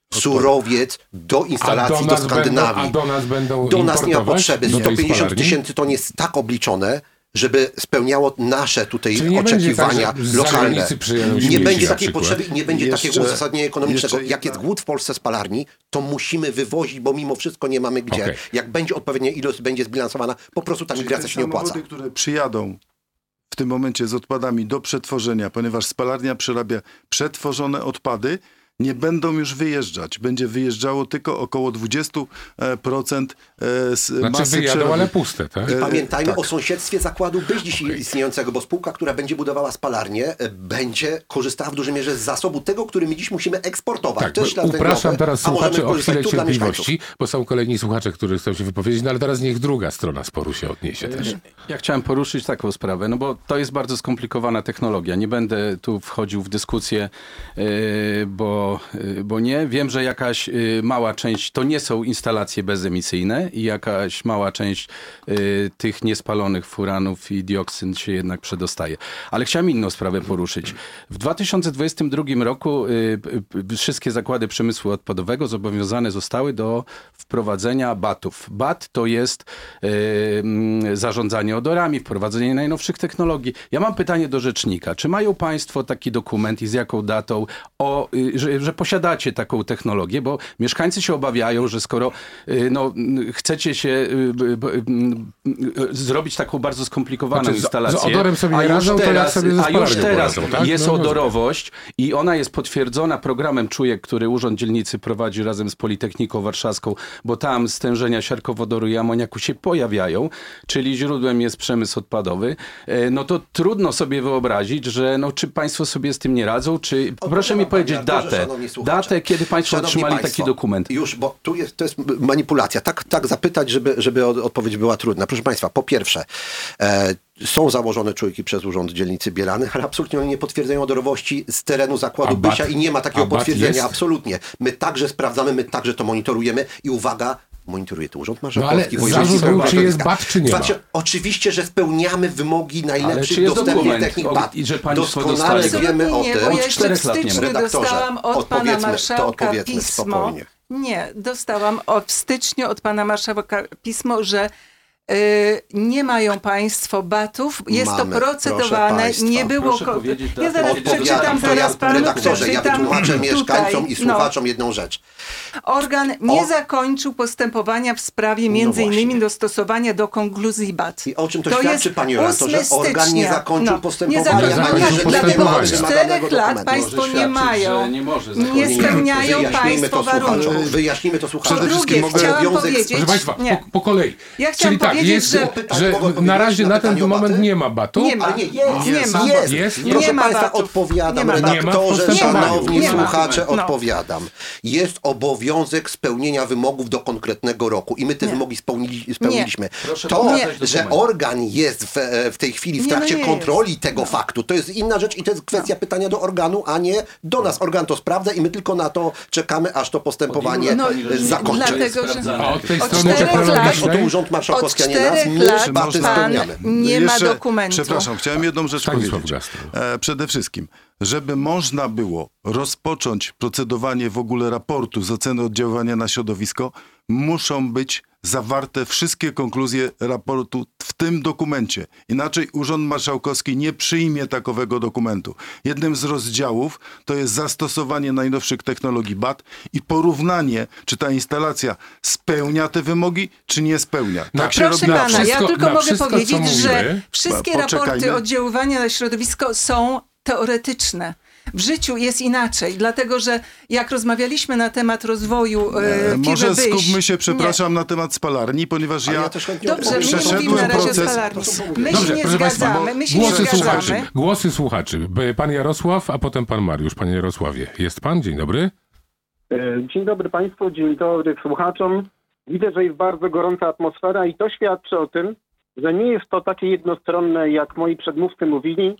surowiec do instalacji, do, do Skandynawii. Będą, a do nas będą Do nas nie ma potrzeby. sto sto pięćdziesiąt tysięcy ton jest tak obliczone, żeby spełniało nasze tutaj Czyli nie oczekiwania będzie tak, że lokalne. zagranicy przyjadą Nie śmieci będzie na takiej przykład. potrzeby i nie będzie Jeszcze- takiego uzasadnienia ekonomicznego. jeszcze Jak jest jedna- głód w Polsce spalarni, to musimy wywozić, bo mimo wszystko nie mamy gdzie. Okej. Jak będzie odpowiednia ilość, będzie zbilansowana, po prostu ta Czyli migracja te się nie opłaca. samochody, które przyjadą w tym momencie z odpadami do przetworzenia, ponieważ spalarnia przerabia przetworzone odpady, nie będą już wyjeżdżać. Będzie wyjeżdżało tylko około dwadzieścia procent z Znaczy masy wyjadą, przerobu. ale puste, tak? I E, pamiętajmy tak. o sąsiedztwie zakładu być dzisiaj istniejącego, bo spółka, która będzie budowała spalarnię, e, będzie korzystała w dużej mierze z zasobu tego, który my dziś musimy eksportować. Tak, to jest ślad upraszam węglowy, teraz a możemy słuchaczy o korzystać chwilę tu dla cierpliwości, bo są kolejni słuchacze, którzy chcą się wypowiedzieć, no ale teraz niech druga strona sporu się odniesie też. Ja chciałem poruszyć taką sprawę, no bo to jest bardzo skomplikowana technologia. Nie będę tu wchodził w dyskusję, yy, bo, yy, bo nie. Wiem, że jakaś yy, mała część to nie są instalacje bezemisyjne i jakaś mała część yy, tych niespalonych furanów i dioksyn się jednak przedostaje. Ale chciałem inną sprawę poruszyć. W dwa tysiące dwudziestym drugim roku yy, yy, wszystkie zakłady przemysłu odpadowego zobowiązane zostały do wprowadzenia batów. bat to jest yy, yy, zarządzanie odorami, wprowadzenie najnowszych technologii. Ja mam pytanie do rzecznika. Czy mają państwo taki dokument i z jaką datą, o, y, że, że posiadacie taką technologię? Bo mieszkańcy się obawiają, że skoro y, no, y, chcecie się y, y, y, y, zrobić taką bardzo skomplikowaną Znaczy, z- instalację, z odorem sobie a nie już radzą, to jak teraz, sobie ze a już spalarnią teraz poradzą, tak? jest No, no, odorowość i ona jest potwierdzona programem Czujek, który Urząd Dzielnicy prowadzi razem z Politechniką Warszawską, bo tam stężenia siarkowodoru i amoniaku się pojawiają, czyli źródłem jest przemysł odpadowy, e, no to trudno sobie wyobrazić, że no, czy państwo sobie z tym nie radzą, czy proszę mi Panie powiedzieć redaktorze, datę, szanowni słuchacze. datę, kiedy państwo Szanowni otrzymali państwo, taki dokument. Już, bo tu jest, to jest manipulacja. Tak, tak zapytać, żeby, żeby od- odpowiedź była trudna. Proszę Państwa, po pierwsze, e, są założone czujki przez Urząd Dzielnicy Bielany, ale absolutnie one nie potwierdzają odorowości z terenu zakładu A bat- Bysia i nie ma takiego a bat potwierdzenia. jest? Absolutnie. My także sprawdzamy, my także to monitorujemy i uwaga, monitoruje to Urząd Marszałkowski. No ale Wojewódzki zarzut był, czy jest Środowiska. bat, czy nie ma? Znaczy, oczywiście, że spełniamy wymogi Ale najlepszych czy jest dostępnych dokument, technik o- bat. i że państwo Doskonale dostali? wiemy o Absolutnie nie, tym. bo ja Od jeszcze w czterech lat nie ma. styczniu Redaktorze, dostałam od pana odpowiedzmy, to marszałka odpowiedzmy pismo. spokojnie. Nie, dostałam o, w styczniu od pana marszałka pismo, że y, nie mają państwo batów. Jest Mamy, to procedowane. proszę państwa. Nie było... Proszę ko- powiedzieć ja datę, zaraz kiedy przeczytam, dostali. to ja, zaraz panu redaktorze, ja przeczytam wytłumaczę mieszkańcom tutaj, i słuchaczom jedną rzecz. Organ nie O- zakończył postępowania w sprawie między właśnie. innymi dostosowania do konkluzji B A T. I o czym to, To świadczy, jest Pani Jolanto, że ósmego organ nie stycznia. zakończył No, postępowania, nie zakończył zakończył, ani że nie dlatego ma od wymaganego czterech lat dokumentu. państwo Może nie świadczyć, mają. że nie może Nie zakończyć. spełniają Wyjaśnijmy państwo to słuchaczom. warunków. Wyjaśnijmy to słuchaczom. Przede Po wszystkim drugie, mogę- chciałam Obowiązek- powiedzieć... Proszę Państwa, nie. po, po kolei. Ja chciałam Czyli tak, powiedzieć, jest, że- Pytań że mogę na powiedzieć razie na na ten pytanie o moment baty? nie ma batu. Nie ma. Ale nie, jest, Nie jest, ma. jest. Jest? Proszę Nie ma Państwa, batów. odpowiadam, Nie ma batów. redaktorze, Nie ma. szanowni Nie ma. słuchacze, No. odpowiadam. Jest obowiązek spełnienia wymogów do konkretnego roku i my te Nie. wymogi spełnili, spełniliśmy. Proszę To, pokazać że dokument. organ jest w, w tej chwili w Nie, no trakcie nie kontroli jest. tego No. faktu, to jest inna rzecz i to jest kwestia pytania do organu, a nie do nas. Organ to sprawdza i my tylko na to czekamy, aż to postępowanie No, e, zakończy. dlatego, że- Sprawdzane. A od tej Od strony czterech lat- technologicznej... Oto Urząd Od Marszałkowski, a nie nas. czterech My lat baty pan spełniamy. nie ma Jeszcze- dokumentu. Przepraszam, chciałem jedną rzecz Stanisław powiedzieć. Gastro. E, przede wszystkim, żeby można było rozpocząć procedowanie w ogóle raportu z oceny oddziaływania na środowisko, muszą być zawarte wszystkie konkluzje raportu w tym dokumencie. Inaczej Urząd Marszałkowski nie przyjmie takowego dokumentu. Jednym z rozdziałów to jest zastosowanie najnowszych technologii B A T i porównanie, czy ta instalacja spełnia te wymogi, czy nie spełnia. Na Tak się Proszę robi na pana, wszystko- ja tylko na mogę wszystko, co powiedzieć, że mówimy, wszystkie poczekajmy. raporty oddziaływania na środowisko są teoretyczne. W życiu jest inaczej, dlatego że jak rozmawialiśmy na temat rozwoju e, E, firmy Może Byś, skupmy się, nie. przepraszam, na temat spalarni, ponieważ Ale ja... ja też chętnie Dobrze, my nie Przeszedłem mówimy na razie o proces- spalarni. My Dobrze, się nie proszę Państwa, zgadzamy, my się nie Głosy słuchaczy, zgadzamy. głosy słuchaczy. B- Pan Jarosław, a potem pan Mariusz. Panie Jarosławie, jest pan? Dzień dobry. E, Dzień dobry Państwu, dzień dobry słuchaczom. Widzę, że jest bardzo gorąca atmosfera i to świadczy o tym, że nie jest to takie jednostronne, jak moi przedmówcy mówili,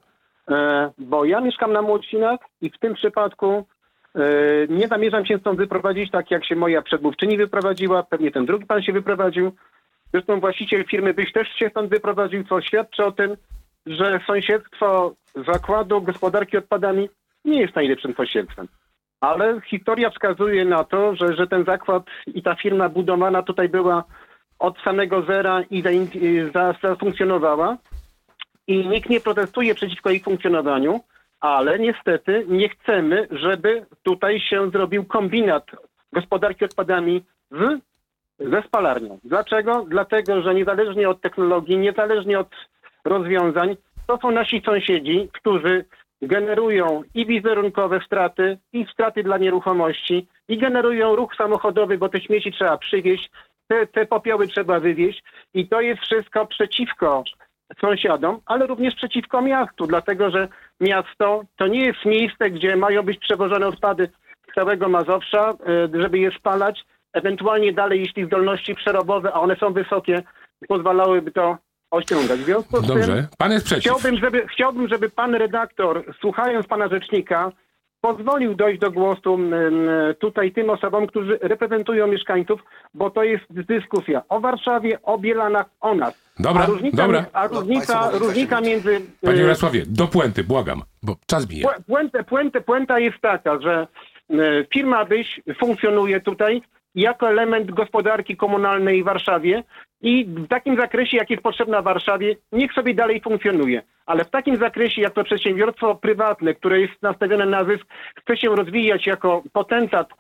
e, bo ja mieszkam na Młocinach i w tym przypadku e, nie zamierzam się stąd wyprowadzić tak, jak się moja przedmówczyni wyprowadziła, pewnie ten drugi pan się wyprowadził. Zresztą właściciel firmy Byś też się stąd wyprowadził, co świadczy o tym, że sąsiedztwo zakładu gospodarki odpadami nie jest najlepszym sąsiedztwem. Ale historia wskazuje na to, że, że ten zakład i ta firma budowana tutaj była od samego zera i zafunkcjonowała. i nikt nie protestuje przeciwko ich funkcjonowaniu, ale niestety nie chcemy, żeby tutaj się zrobił kombinat gospodarki odpadami z, ze spalarnią. Dlaczego? Dlatego, że niezależnie od technologii, niezależnie od rozwiązań, to są nasi sąsiedzi, którzy generują i wizerunkowe straty, i straty dla nieruchomości, i generują ruch samochodowy, bo te śmieci trzeba przywieźć, te, te popioły trzeba wywieźć i to jest wszystko przeciwko sąsiadom, ale również przeciwko miastu, dlatego że miasto to nie jest miejsce, gdzie mają być przewożone odpady z całego Mazowsza, żeby je spalać, ewentualnie dalej, jeśli zdolności przerobowe, a one są wysokie, pozwalałyby to osiągać. W związku z Dobrze, tym pan jest przeciw. Chciałbym żeby, chciałbym, żeby pan redaktor, słuchając pana rzecznika, pozwolił dojść do głosu m, tutaj tym osobom, którzy reprezentują mieszkańców, bo to jest dyskusja o Warszawie, o Bielanach, o nas. Dobra, a różnica, dobra. A różnica, No, różnica między... Panie Jarosławie, do puenty, błagam, bo czas bije. Puentę, puentę, puenta jest taka, że e, firma Byś funkcjonuje tutaj jako element gospodarki komunalnej w Warszawie i w takim zakresie, jak jest potrzebna Warszawie, niech sobie dalej funkcjonuje. Ale w takim zakresie, jak to przedsiębiorstwo prywatne, które jest nastawione na zysk, chce się rozwijać jako potentat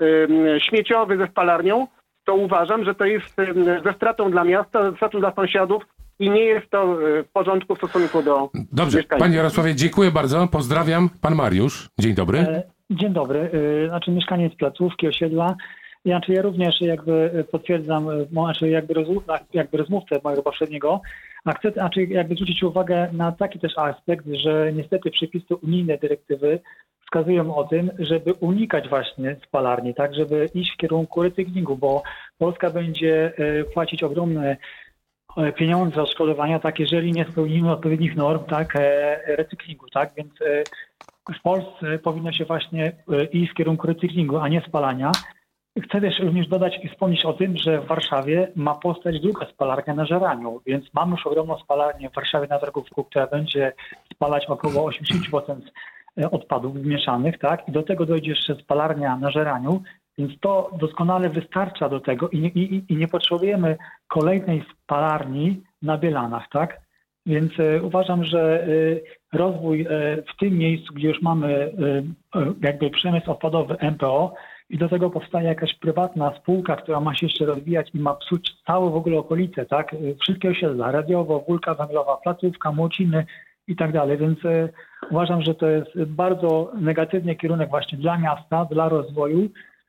y, śmieciowy ze spalarnią, to uważam, że to jest y, ze stratą dla miasta, ze stratą dla sąsiadów i nie jest to y, w porządku w stosunku do Dobrze, mieszkańców. panie Jarosławie, dziękuję bardzo, pozdrawiam. Pan Mariusz, dzień dobry. E, Dzień dobry, E, znaczy mieszkaniec placówki, osiedla. Znaczy ja również jakby potwierdzam, e, znaczy jakby, rozmów, jakby rozmówcę mojego poprzedniego, a chcę znaczy jakby zwrócić uwagę na taki też aspekt, że niestety przepisy unijne dyrektywy wskazują o tym, żeby unikać właśnie spalarni, tak, żeby iść w kierunku recyklingu, bo Polska będzie e, płacić ogromne e, pieniądze za odszkodowania, tak, jeżeli nie spełnimy odpowiednich norm, tak, e, recyklingu, tak, więc e, w Polsce powinno się właśnie iść w kierunku recyklingu, a nie spalania. Chcę też również dodać i wspomnieć o tym, że w Warszawie ma powstać druga spalarnia na Żeraniu, więc mamy już ogromną spalarnię w Warszawie na Targówku, która będzie spalać około osiemdziesiąt procent odpadów zmieszanych, tak? I do tego dojdzie jeszcze spalarnia na Żeraniu, więc to doskonale wystarcza do tego i nie, i, i nie potrzebujemy kolejnej spalarni na Bielanach, tak? Więc e, uważam, że e, rozwój e, w tym miejscu, gdzie już mamy e, e, jakby przemysł odpadowy M P O i do tego powstaje jakaś prywatna spółka, która ma się jeszcze rozwijać i ma psuć całe w ogóle okolice, tak? E, wszystkie osiedla, Radiowo, Wólka Węglowa, Placówka, Młociny i tak dalej. Więc e, uważam, że to jest bardzo negatywny kierunek właśnie dla miasta, dla rozwoju.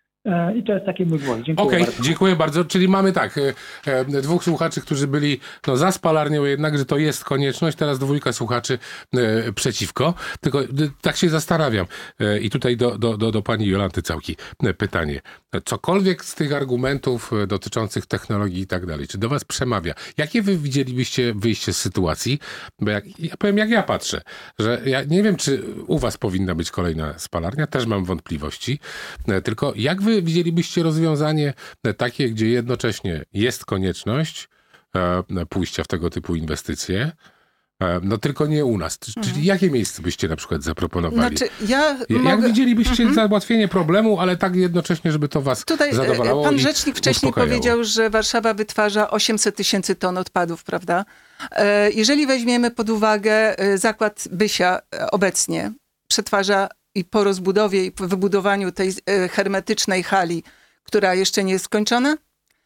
I to jest taki mój głos. Dziękuję Okej, bardzo. dziękuję bardzo. Czyli mamy tak, e, e, dwóch słuchaczy, którzy byli no, za spalarnią jednak, że to jest konieczność, teraz dwójka słuchaczy e, przeciwko. Tylko e, tak się zastanawiam e, i tutaj do, do, do, do pani Jolanty Całki e, pytanie. Cokolwiek z tych argumentów e, dotyczących technologii i tak dalej, czy do was przemawia? Jakie wy widzielibyście wyjście z sytuacji? Bo jak, ja powiem, jak ja patrzę, że ja nie wiem, czy u was powinna być kolejna spalarnia, też mam wątpliwości, e, tylko jak wy widzielibyście rozwiązanie takie, gdzie jednocześnie jest konieczność e, pójścia w tego typu inwestycje, e, no tylko nie u nas. Czyli mhm. jakie miejsce byście na przykład zaproponowali? Znaczy, ja Jak mogę... widzielibyście mhm. załatwienie problemu, ale tak jednocześnie, żeby to was Tutaj zadowalało pan i rzecznik wcześniej uspokajało. powiedział, że Warszawa wytwarza osiemset tysięcy ton odpadów, prawda? E, jeżeli weźmiemy pod uwagę e, zakład Bysia e, obecnie, przetwarza i po rozbudowie i po wybudowaniu tej e, hermetycznej hali, która jeszcze nie jest skończona,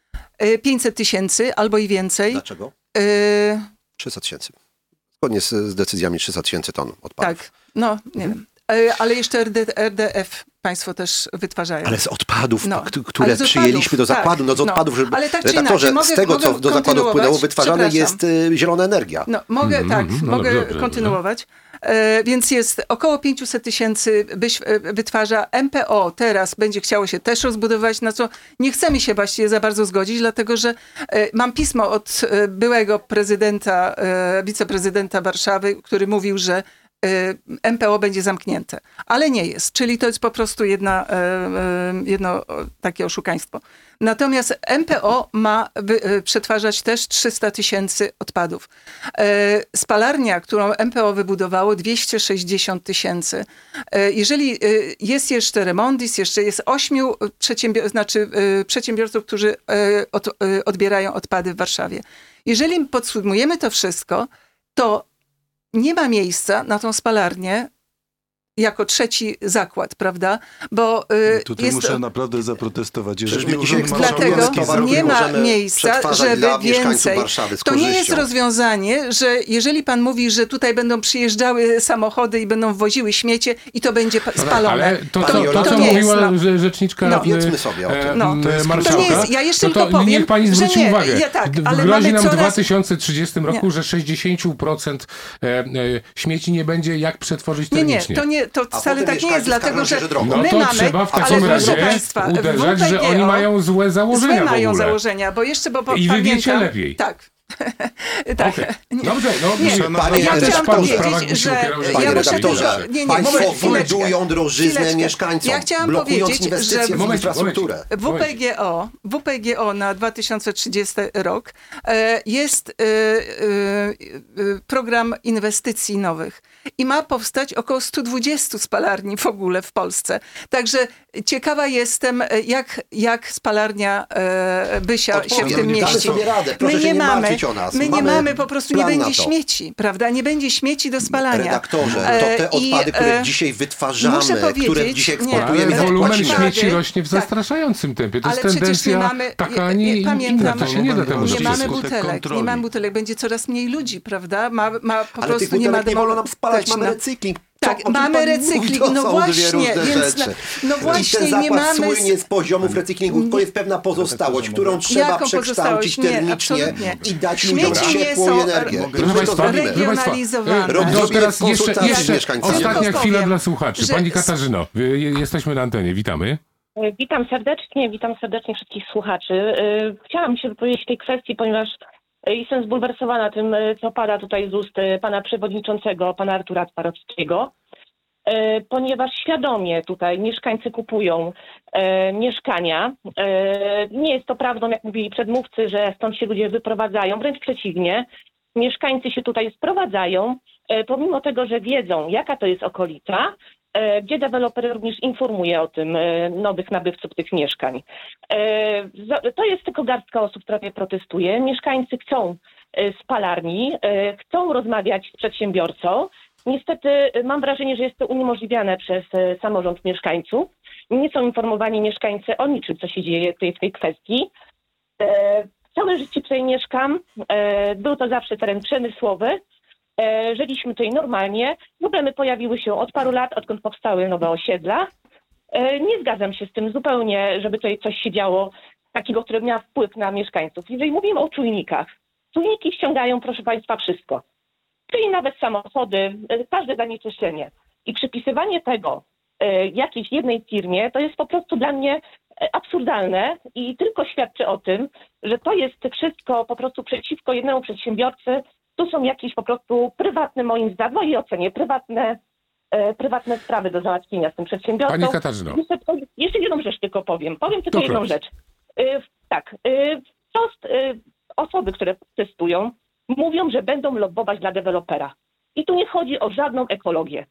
e, pięćset tysięcy albo i więcej. Dlaczego? E, trzysta tysięcy. Zgodnie z, z decyzjami trzysta tysięcy ton odpadów. tak, no nie mhm. wiem. E, ale jeszcze R D, R D F państwo też wytwarzają. Ale z odpadów, No, k- które z przyjęliśmy odpadów, do zakładu, tak, no z odpadów, no. żeby... Ale tak czy redaktorze, inaczej, mogę- z tego, mogę co do zakładu kontynuować? wpłynęło, wytwarzane Przepraszam. jest y, zielona energia. No, mogę, Mhm, tak, mhm. No mogę dobrze, dobrze, kontynuować. E, więc jest około pięćset tysięcy byś e, wytwarza. M P O teraz będzie chciało się też rozbudować, na co nie chcemy się właściwie za bardzo zgodzić, dlatego że e, mam pismo od e, byłego prezydenta, e, wiceprezydenta Warszawy, który mówił, że M P O będzie zamknięte, ale nie jest, czyli to jest po prostu jedna, jedno takie oszukaństwo. Natomiast M P O ma przetwarzać też trzysta tysięcy odpadów. Spalarnia, którą M P O wybudowało, dwieście sześćdziesiąt tysięcy. Jeżeli jest jeszcze Remondis, jeszcze jest ośmiu przedsiębior- znaczy przedsiębiorców, którzy od, odbierają odpady w Warszawie. Jeżeli podsumujemy to wszystko, to nie ma miejsca na tą spalarnię jako trzeci zakład, prawda? Bo y, Tutaj jest muszę to... naprawdę zaprotestować. Przecież Jeżeli my dzisiaj Urząd Dlatego Marszałkowski nie ma możemy miejsca, przetwarzać żeby dla mieszkańców więcej. Warszawy z To nie jest korzyścią. rozwiązanie, że jeżeli pan mówi, że tutaj będą przyjeżdżały samochody i będą woziły śmiecie i to będzie pa- spalone. Ale to, Pani co, to, Jolanta, co to nie mówiła jest, no. że rzeczniczka No. Powiedzmy sobie o tym. e, No. m, To jest- marszałka, to nie jest- ja jeszcze no tylko powiem, niech pani że zwróci nie, uwagę. ja tak, ale Grozi mamy nam w coraz- dwa tysiące trzydziestym roku, Nie. że sześćdziesiąt procent e, e, śmieci nie będzie jak przetworzyć Nie, nie, termicznie. to, nie, to A wcale potem tak nie jest, mieszkańcy dlatego skarżą się, że że drogo. No my to mamy, trzeba w ale takim proszę razie państwa, uderzać, w W P G że oni O mają złe założenia Złe w mają ogóle. założenia, bo jeszcze, bo po, I wy pamiętam... wiecie lepiej. Tak. tak. Okej. Nie. Dobrze, no Nie, proszę, panie ja redaktorze, chciałam pan w sprawach powiedzieć, musi że opierał, że Panie ja muszę redaktorze, tylko... Nie, nie, państwo moment, chwileczkę. fundują drożyznę Chwileczkę. mieszkańcom, Ja chciałam blokując powiedzieć, inwestycje że- w Momencik, infrastrukturę. W P G O, W P G O na dwa tysiące trzydziesty rok e, jest e, e, e, program inwestycji nowych i ma powstać około sto dwadzieścia spalarni w ogóle w Polsce. Także ciekawa jestem, jak, jak spalarnia e, Bysia się w Odpowiem, tym damy mieści. sobie radę, proszę się nie martwić o nas. My nie Mamy mamy, po prostu nie plan na będzie to. śmieci, prawda? Nie będzie śmieci do spalania. Redaktorze, to te E, i, odpady, które e, dzisiaj wytwarzamy, muszę które powiedzieć- dzisiaj nie, eksportujemy, Ale za to wolumen płacimy. śmieci Tak. rośnie w zastraszającym tempie. To Ale jest przecież nie tendencja mamy- taka, ja- nie ja inna. pamiętam- To się nie da temu Nie Nie dopuścić. mamy skutek butelek, nie kontroli. mamy butelek, będzie coraz mniej ludzi, prawda? Ma, ma po Ale prostu tych nie ma butelek nie wolno nam spalać, mamy demokratyczna. recykling. Co, Tak, o czym mamy pani recykling, mówi? To no są dwie właśnie, różne więc rzeczy. na- no właśnie, I ten nie zakład mamy- słynie z poziomu recyklingu, to jest pewna pozostałość, którą trzeba Jaką przekształcić pozostałość? Nie, termicznie absolutnie. i dać Śmieci ludziom nie ciepło są i energię. I Proszę my to Państwa, zrobimy. proszę Państwa, regionalizowane. e, Robimy to teraz jeszcze, konsultacje z jeszcze mieszkańcami. ostatnia Tylko chwila powiem, dla słuchaczy. że- Pani Katarzyno, wy- jesteśmy na antenie, witamy. Witam serdecznie, witam serdecznie wszystkich słuchaczy. Y, Chciałam się wypowiedzieć w tej kwestii, ponieważ y, jestem zbulwersowana tym, y, co pada tutaj z ust y, pana przewodniczącego, pana Artura Twarowskiego, y, ponieważ świadomie tutaj mieszkańcy kupują y, mieszkania. Y, Nie jest to prawdą, jak mówili przedmówcy, że stąd się ludzie wyprowadzają, wręcz przeciwnie. Mieszkańcy się tutaj sprowadzają, y, pomimo tego, że wiedzą, jaka to jest okolica, e, gdzie deweloper również informuje o tym e, nowych nabywców tych mieszkań. E, za- To jest tylko garstka osób, która nie protestuje. Mieszkańcy chcą e, spalarni, e, chcą rozmawiać z przedsiębiorcą. Niestety e, mam wrażenie, że jest to uniemożliwiane przez e, samorząd mieszkańców. Nie są informowani mieszkańcy o niczym, co się dzieje w tej, w tej kwestii. E, Całe życie tutaj mieszkam. E, Był to zawsze teren przemysłowy. E, Żyliśmy tutaj normalnie. Problemy pojawiły się od paru lat, odkąd powstały nowe osiedla. E, Nie zgadzam się z tym zupełnie, żeby tutaj coś się działo takiego, które miało wpływ na mieszkańców. Jeżeli mówimy o czujnikach, czujniki ściągają, proszę Państwa, wszystko. Czyli nawet samochody, e, każde zanieczyszczenie. I przypisywanie tego e, jakiejś jednej firmie, to jest po prostu dla mnie e, absurdalne i tylko świadczy o tym, że to jest wszystko po prostu przeciwko jednemu przedsiębiorcy. Tu są jakieś po prostu prywatne, moim zdaniem, w mojej ocenie, prywatne, e, prywatne sprawy do załatwienia z tym przedsiębiorcą. Pani Katarzyno. Jeszcze, jeszcze jedną rzecz tylko powiem. Powiem tylko To jedną proszę. rzecz. E, tak, e, wprost e, osoby, które protestują, mówią, że będą lobbować dla dewelopera. I tu nie chodzi o żadną ekologię.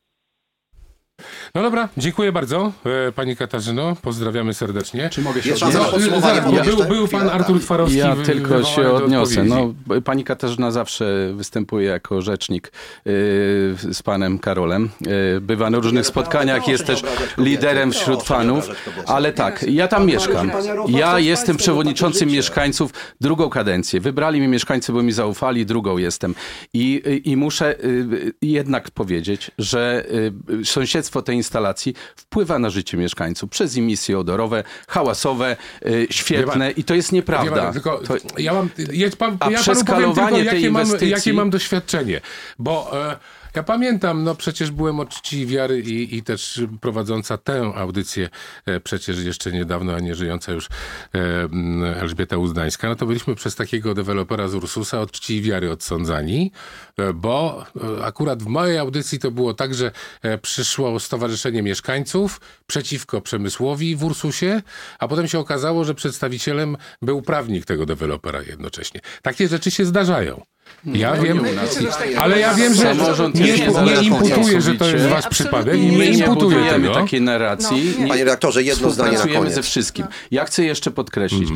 No dobra, dziękuję bardzo, e, pani Katarzyno. Pozdrawiamy serdecznie. Czy mogę się Jest odnieść? szansa na podsumowanie zaraz, potem był, jeszcze? był pan Chwilę, Artur tak. Twarowski. Ja wy- tylko wywołany się do odniosę. odpowiedzi. No, pani Katarzyna zawsze występuje jako rzecznik yy, z panem Karolem. Yy, bywa na różnych spotkaniach, jest też liderem wśród fanów. Ale tak, ja tam mieszkam. Ja jestem przewodniczącym mieszkańców drugą kadencję. Wybrali mnie mieszkańcy, bo mi zaufali, drugą jestem. I, i muszę yy, jednak powiedzieć, że yy, sąsiedztwo tej instalacji wpływa na życie mieszkańców przez emisje odorowe, hałasowe, yy, świetne i to jest Wie nieprawda. pan, tylko To, ja mam, jest pan, A ja panu powiem przeskalowanie tylko, tej jakie mam, inwestycji- jakie mam doświadczenie, bo e, ja pamiętam, no przecież byłem od czci i wiary i, i też prowadząca tę audycję e, przecież jeszcze niedawno, a nie żyjąca już e, m, Elżbieta Uzdańska, no to byliśmy przez takiego dewelopera z Ursusa od czci i wiary odsądzani, e, bo e, akurat w mojej audycji to było tak, że e, przyszło Stowarzyszenie Mieszkańców przeciwko przemysłowi w Ursusie, a potem się okazało, że przedstawicielem był prawnik tego dewelopera jednocześnie. Takie rzeczy się zdarzają. Ja No, wiem, nie u nas. ale ja wiem, że Samorząd nie, jest nie niezależny imputuję, że to jest całkowicie. wasz przypadek i Absolutnie nie My nie imputuję budujemy tego. takiej narracji. No, nie. Panie redaktorze, jedno zdanie na Współpracujemy koniec. ze wszystkim. Ja chcę jeszcze podkreślić.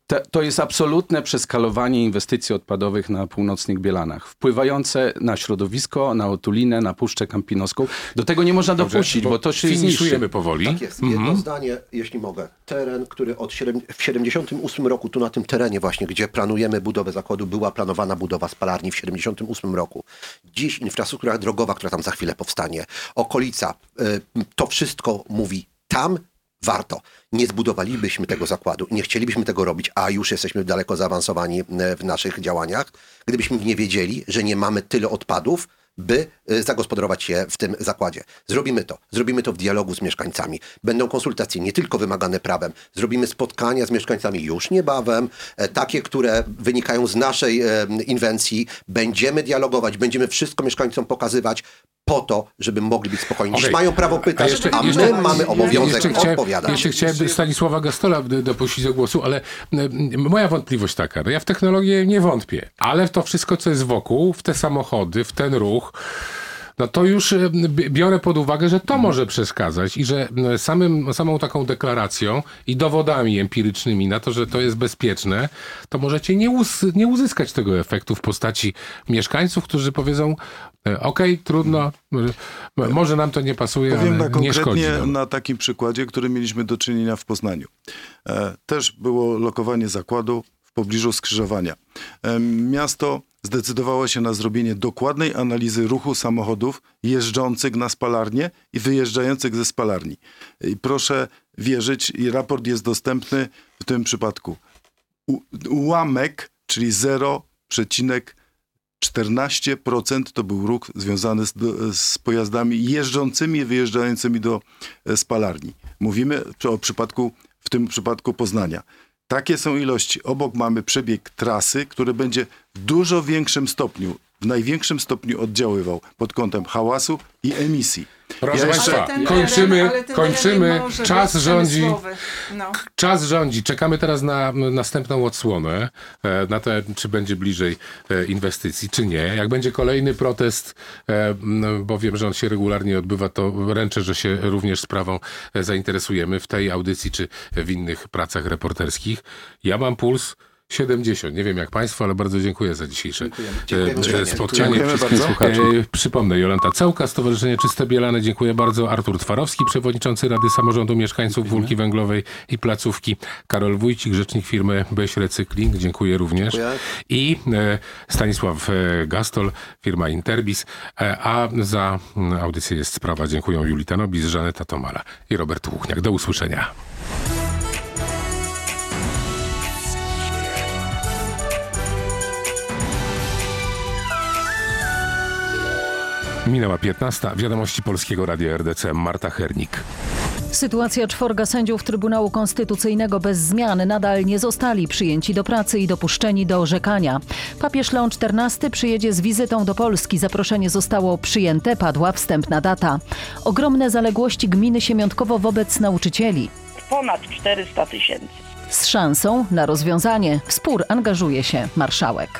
To, to jest absolutne przeskalowanie inwestycji odpadowych na północnych Bielanach, wpływające na środowisko, na otulinę, na Puszczę Kampinoską. Do tego nie można Dobrze, dopuścić, bo, bo to się finiszujemy powoli. Tak jest. Jedno mhm. zdanie, jeśli mogę. Teren, który od siedem, w siedemdziesiątym ósmym roku, tu na tym terenie właśnie, gdzie planujemy budowę zakładu, była planowana budowa spalarni w siedemdziesiątym ósmym roku. Dziś infrastruktura drogowa, która tam za chwilę powstanie, okolica, to wszystko mówi tam, warto. Nie zbudowalibyśmy tego zakładu, nie chcielibyśmy tego robić, a już jesteśmy daleko zaawansowani w naszych działaniach, gdybyśmy nie wiedzieli, że nie mamy tyle odpadów, by zagospodarować je w tym zakładzie. Zrobimy to. Zrobimy to w dialogu z mieszkańcami. Będą konsultacje nie tylko wymagane prawem. Zrobimy spotkania z mieszkańcami już niebawem, takie, które wynikają z naszej inwencji. Będziemy dialogować, będziemy wszystko mieszkańcom pokazywać po to, żeby mogli być spokojni. Okay. Mają prawo pytać, a, jeszcze, a my jeszcze, mamy obowiązek jeszcze chciałem, odpowiadać. Jeszcze chciałem Stanisława Gastola dopuścić do głosu, ale moja wątpliwość taka, no ja w technologię nie wątpię, ale w to wszystko, co jest wokół, w te samochody, w ten ruch, no to już biorę pod uwagę, że to może przeszkadzać i że samym, samą taką deklaracją i dowodami empirycznymi na to, że to jest bezpieczne, to możecie nie, uz, nie uzyskać tego efektu w postaci mieszkańców, którzy powiedzą, okej, okay, trudno, może nam to nie pasuje, Powiem ale na nie szkodzi. Konkretnie No. na takim przykładzie, który mieliśmy do czynienia w Poznaniu. Też było lokowanie zakładu w pobliżu skrzyżowania. Miasto zdecydowało się na zrobienie dokładnej analizy ruchu samochodów jeżdżących na spalarnię i wyjeżdżających ze spalarni. I proszę wierzyć, i raport jest dostępny w tym przypadku. U, ułamek, czyli zero przecinek czternaście procent to był ruch związany z, do, z pojazdami jeżdżącymi i wyjeżdżającymi do spalarni. Mówimy o przypadku, w tym przypadku Poznania. Takie są ilości. Obok mamy przebieg trasy, który będzie w dużo większym stopniu, w największym stopniu oddziaływał pod kątem hałasu i emisji. Proszę ja Państwa, kończymy, teren, kończymy. Czas rządzi. No. Czas rządzi. Czekamy teraz na następną odsłonę, na to, czy będzie bliżej inwestycji, czy nie. Jak będzie kolejny protest, bo wiem, że on się regularnie odbywa, to ręczę, że się również sprawą zainteresujemy w tej audycji, czy w innych pracach reporterskich. Ja mam puls siedemdziesiąt. Nie wiem jak Państwo, ale bardzo dziękuję za dzisiejsze Dziękujemy. spotkanie. Dziękujemy bardzo. E, przypomnę, Jolanta Cełka, Stowarzyszenie Czyste Bielany. Dziękuję bardzo. Artur Twarowski, przewodniczący Rady Samorządu Mieszkańców Wólki Węglowej i Placówki. Karol Wójcik, rzecznik firmy Beś Recykling. Dziękuję również. Dziękuję. I e, Stanisław Gastol, firma Interbis. E, a za audycję Jest Sprawa dziękuję Julita Nobis, Żaneta Tomala i Robert Łuchniak. Do usłyszenia. Minęła piętnasta. Wiadomości Polskiego Radia R D C. Marta Hernik. Sytuacja czworga sędziów Trybunału Konstytucyjnego bez zmian nadal nie zostali przyjęci do pracy i dopuszczeni do orzekania. Papież Leon czternasty przyjedzie z wizytą do Polski. Zaproszenie zostało przyjęte, padła wstępna data. Ogromne zaległości gminy Siemiątkowo wobec nauczycieli. Ponad czterysta tysięcy. Z szansą na rozwiązanie. W spór angażuje się marszałek.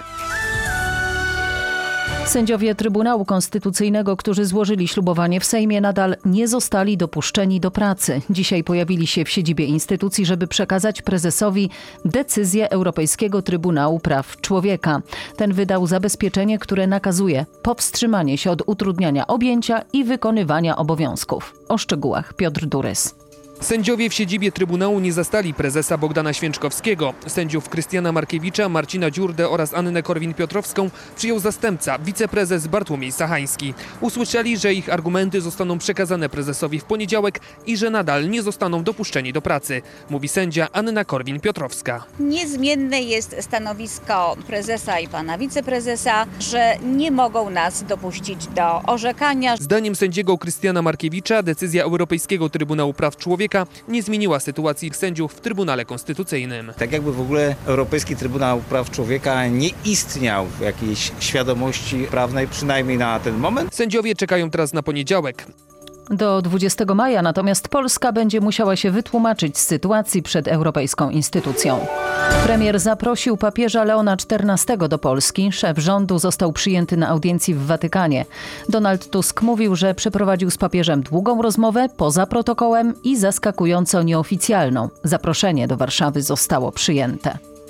Sędziowie Trybunału Konstytucyjnego, którzy złożyli ślubowanie w Sejmie, nadal nie zostali dopuszczeni do pracy. Dzisiaj pojawili się w siedzibie instytucji, żeby przekazać prezesowi decyzję Europejskiego Trybunału Praw Człowieka. Ten wydał zabezpieczenie, które nakazuje powstrzymanie się od utrudniania objęcia i wykonywania obowiązków. O szczegółach Piotr Durys. Sędziowie w siedzibie Trybunału nie zastali prezesa Bogdana Święczkowskiego. Sędziów Krystiana Markiewicza, Marcina Dziurdę oraz Annę Korwin-Piotrowską przyjął zastępca, wiceprezes Bartłomiej Sachański. Usłyszeli, że ich argumenty zostaną przekazane prezesowi w poniedziałek i że nadal nie zostaną dopuszczeni do pracy, mówi sędzia Anna Korwin-Piotrowska. Niezmienne jest stanowisko prezesa i pana wiceprezesa, że nie mogą nas dopuścić do orzekania. Zdaniem sędziego Krystiana Markiewicza decyzja Europejskiego Trybunału Praw Człowieka nie zmieniła sytuacji sędziów w Trybunale Konstytucyjnym. Tak jakby w ogóle Europejski Trybunał Praw Człowieka nie istniał w jakiejś świadomości prawnej, przynajmniej na ten moment. Sędziowie czekają teraz na poniedziałek. Do dwudziestego maja natomiast Polska będzie musiała się wytłumaczyć z sytuacji przed europejską instytucją. Premier zaprosił papieża Leona czternastego do Polski. Szef rządu został przyjęty na audiencji w Watykanie. Donald Tusk mówił, że przeprowadził z papieżem długą rozmowę poza protokołem i zaskakująco nieoficjalną. Zaproszenie do Warszawy zostało przyjęte.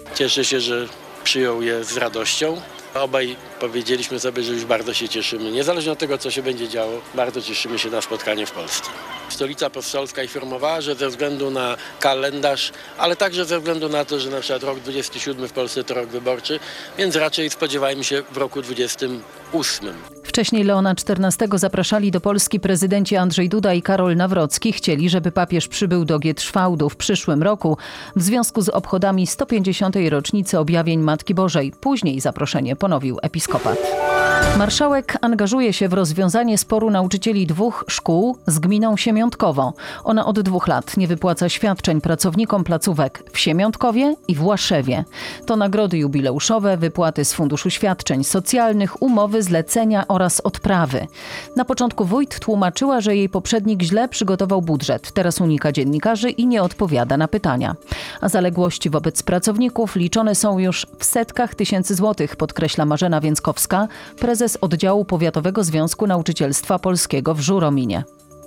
Cieszę się, że przyjął je z radością. Obaj powiedzieliśmy sobie, że już bardzo się cieszymy. Niezależnie od tego, co się będzie działo, bardzo cieszymy się na spotkanie w Polsce. Stolica Apostolska informowała, że ze względu na kalendarz, ale także ze względu na to, że na przykład rok dwudziesty siódmy w Polsce to rok wyborczy, więc raczej spodziewajmy się w roku dwudziestym ósmym. Wcześniej Leona czternastego zapraszali do Polski prezydenci Andrzej Duda i Karol Nawrocki. Chcieli, żeby papież przybył do Gietrzwałdu w przyszłym roku w związku z obchodami sto pięćdziesiątej rocznicy objawień Matki Bożej. Później zaproszenie ponowił episkopat. Marszałek angażuje się w rozwiązanie sporu nauczycieli dwóch szkół z gminą Siemiątkowo. Ona od dwóch lat nie wypłaca świadczeń pracownikom placówek w Siemiątkowie i w Łaszewie. To nagrody jubileuszowe, wypłaty z Funduszu Świadczeń Socjalnych, umowy zlecenia oraz odprawy. Na początku wójt tłumaczyła, że jej poprzednik źle przygotował budżet. Teraz unika dziennikarzy i nie odpowiada na pytania. A zaległości wobec pracowników liczone są już w setkach tysięcy złotych, podkreśla Marzena Więckowska, prezes oddziału Powiatowego Związku Nauczycielstwa Polskiego w Żurominie.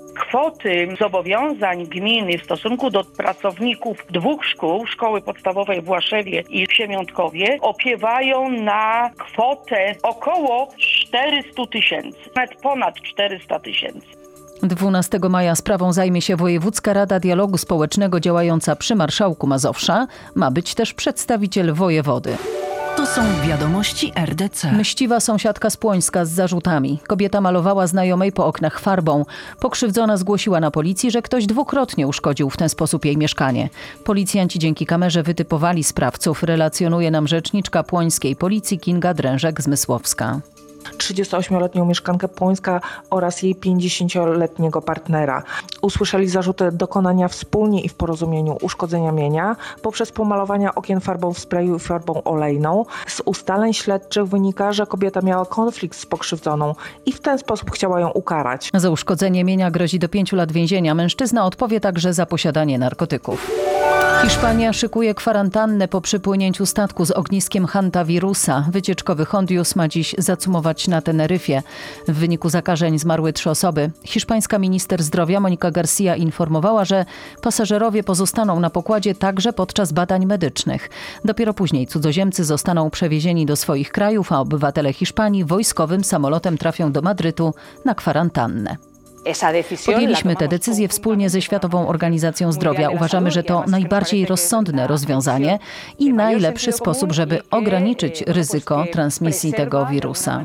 Kwoty zobowiązań gminy w stosunku do pracowników dwóch szkół, szkoły podstawowej w Łaszewie i w Siemiątkowie, opiewają na kwotę około czterysta tysięcy, nawet ponad czterysta tysięcy. dwunastego maja sprawą zajmie się Wojewódzka Rada Dialogu Społecznego działająca przy Marszałku Mazowsza. Ma być też przedstawiciel wojewody. To są wiadomości R D C. Mściwa sąsiadka z Płońska z zarzutami. Kobieta malowała znajomej po oknach farbą. Pokrzywdzona zgłosiła na policji, że ktoś dwukrotnie uszkodził w ten sposób jej mieszkanie. Policjanci dzięki kamerze wytypowali sprawców, relacjonuje nam rzeczniczka płońskiej policji Kinga Drężek-Zmysłowska. trzydziestoośmioletnią mieszkankę Płońska oraz jej pięćdziesięcioletniego partnera. Usłyszeli zarzuty dokonania wspólnie i w porozumieniu uszkodzenia mienia poprzez pomalowania okien farbą w sprayu i farbą olejną. Z ustaleń śledczych wynika, że kobieta miała konflikt z pokrzywdzoną i w ten sposób chciała ją ukarać. Za uszkodzenie mienia grozi do pięciu lat więzienia. Mężczyzna odpowie także za posiadanie narkotyków. Hiszpania szykuje kwarantannę po przypłynięciu statku z ogniskiem hantawirusa. Wycieczkowy Hondius ma dziś zacumować na Teneryfie. W wyniku zakażeń zmarły trzy osoby. Hiszpańska minister zdrowia Monika Garcia informowała, że pasażerowie pozostaną na pokładzie także podczas badań medycznych. Dopiero później cudzoziemcy zostaną przewiezieni do swoich krajów, a obywatele Hiszpanii wojskowym samolotem trafią do Madrytu na kwarantannę. Podjęliśmy tę decyzję wspólnie ze Światową Organizacją Zdrowia. Uważamy, że to najbardziej rozsądne rozwiązanie i najlepszy sposób, żeby ograniczyć ryzyko transmisji tego wirusa.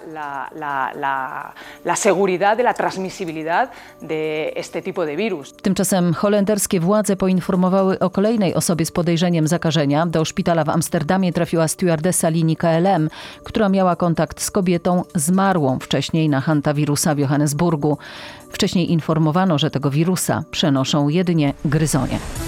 Tymczasem holenderskie władze poinformowały o kolejnej osobie z podejrzeniem zakażenia. Do szpitala w Amsterdamie trafiła stewardessa linii K L M, która miała kontakt z kobietą zmarłą wcześniej na hantawirusa w Johannesburgu. Wcześniej informowano, że tego wirusa przenoszą jedynie gryzonie.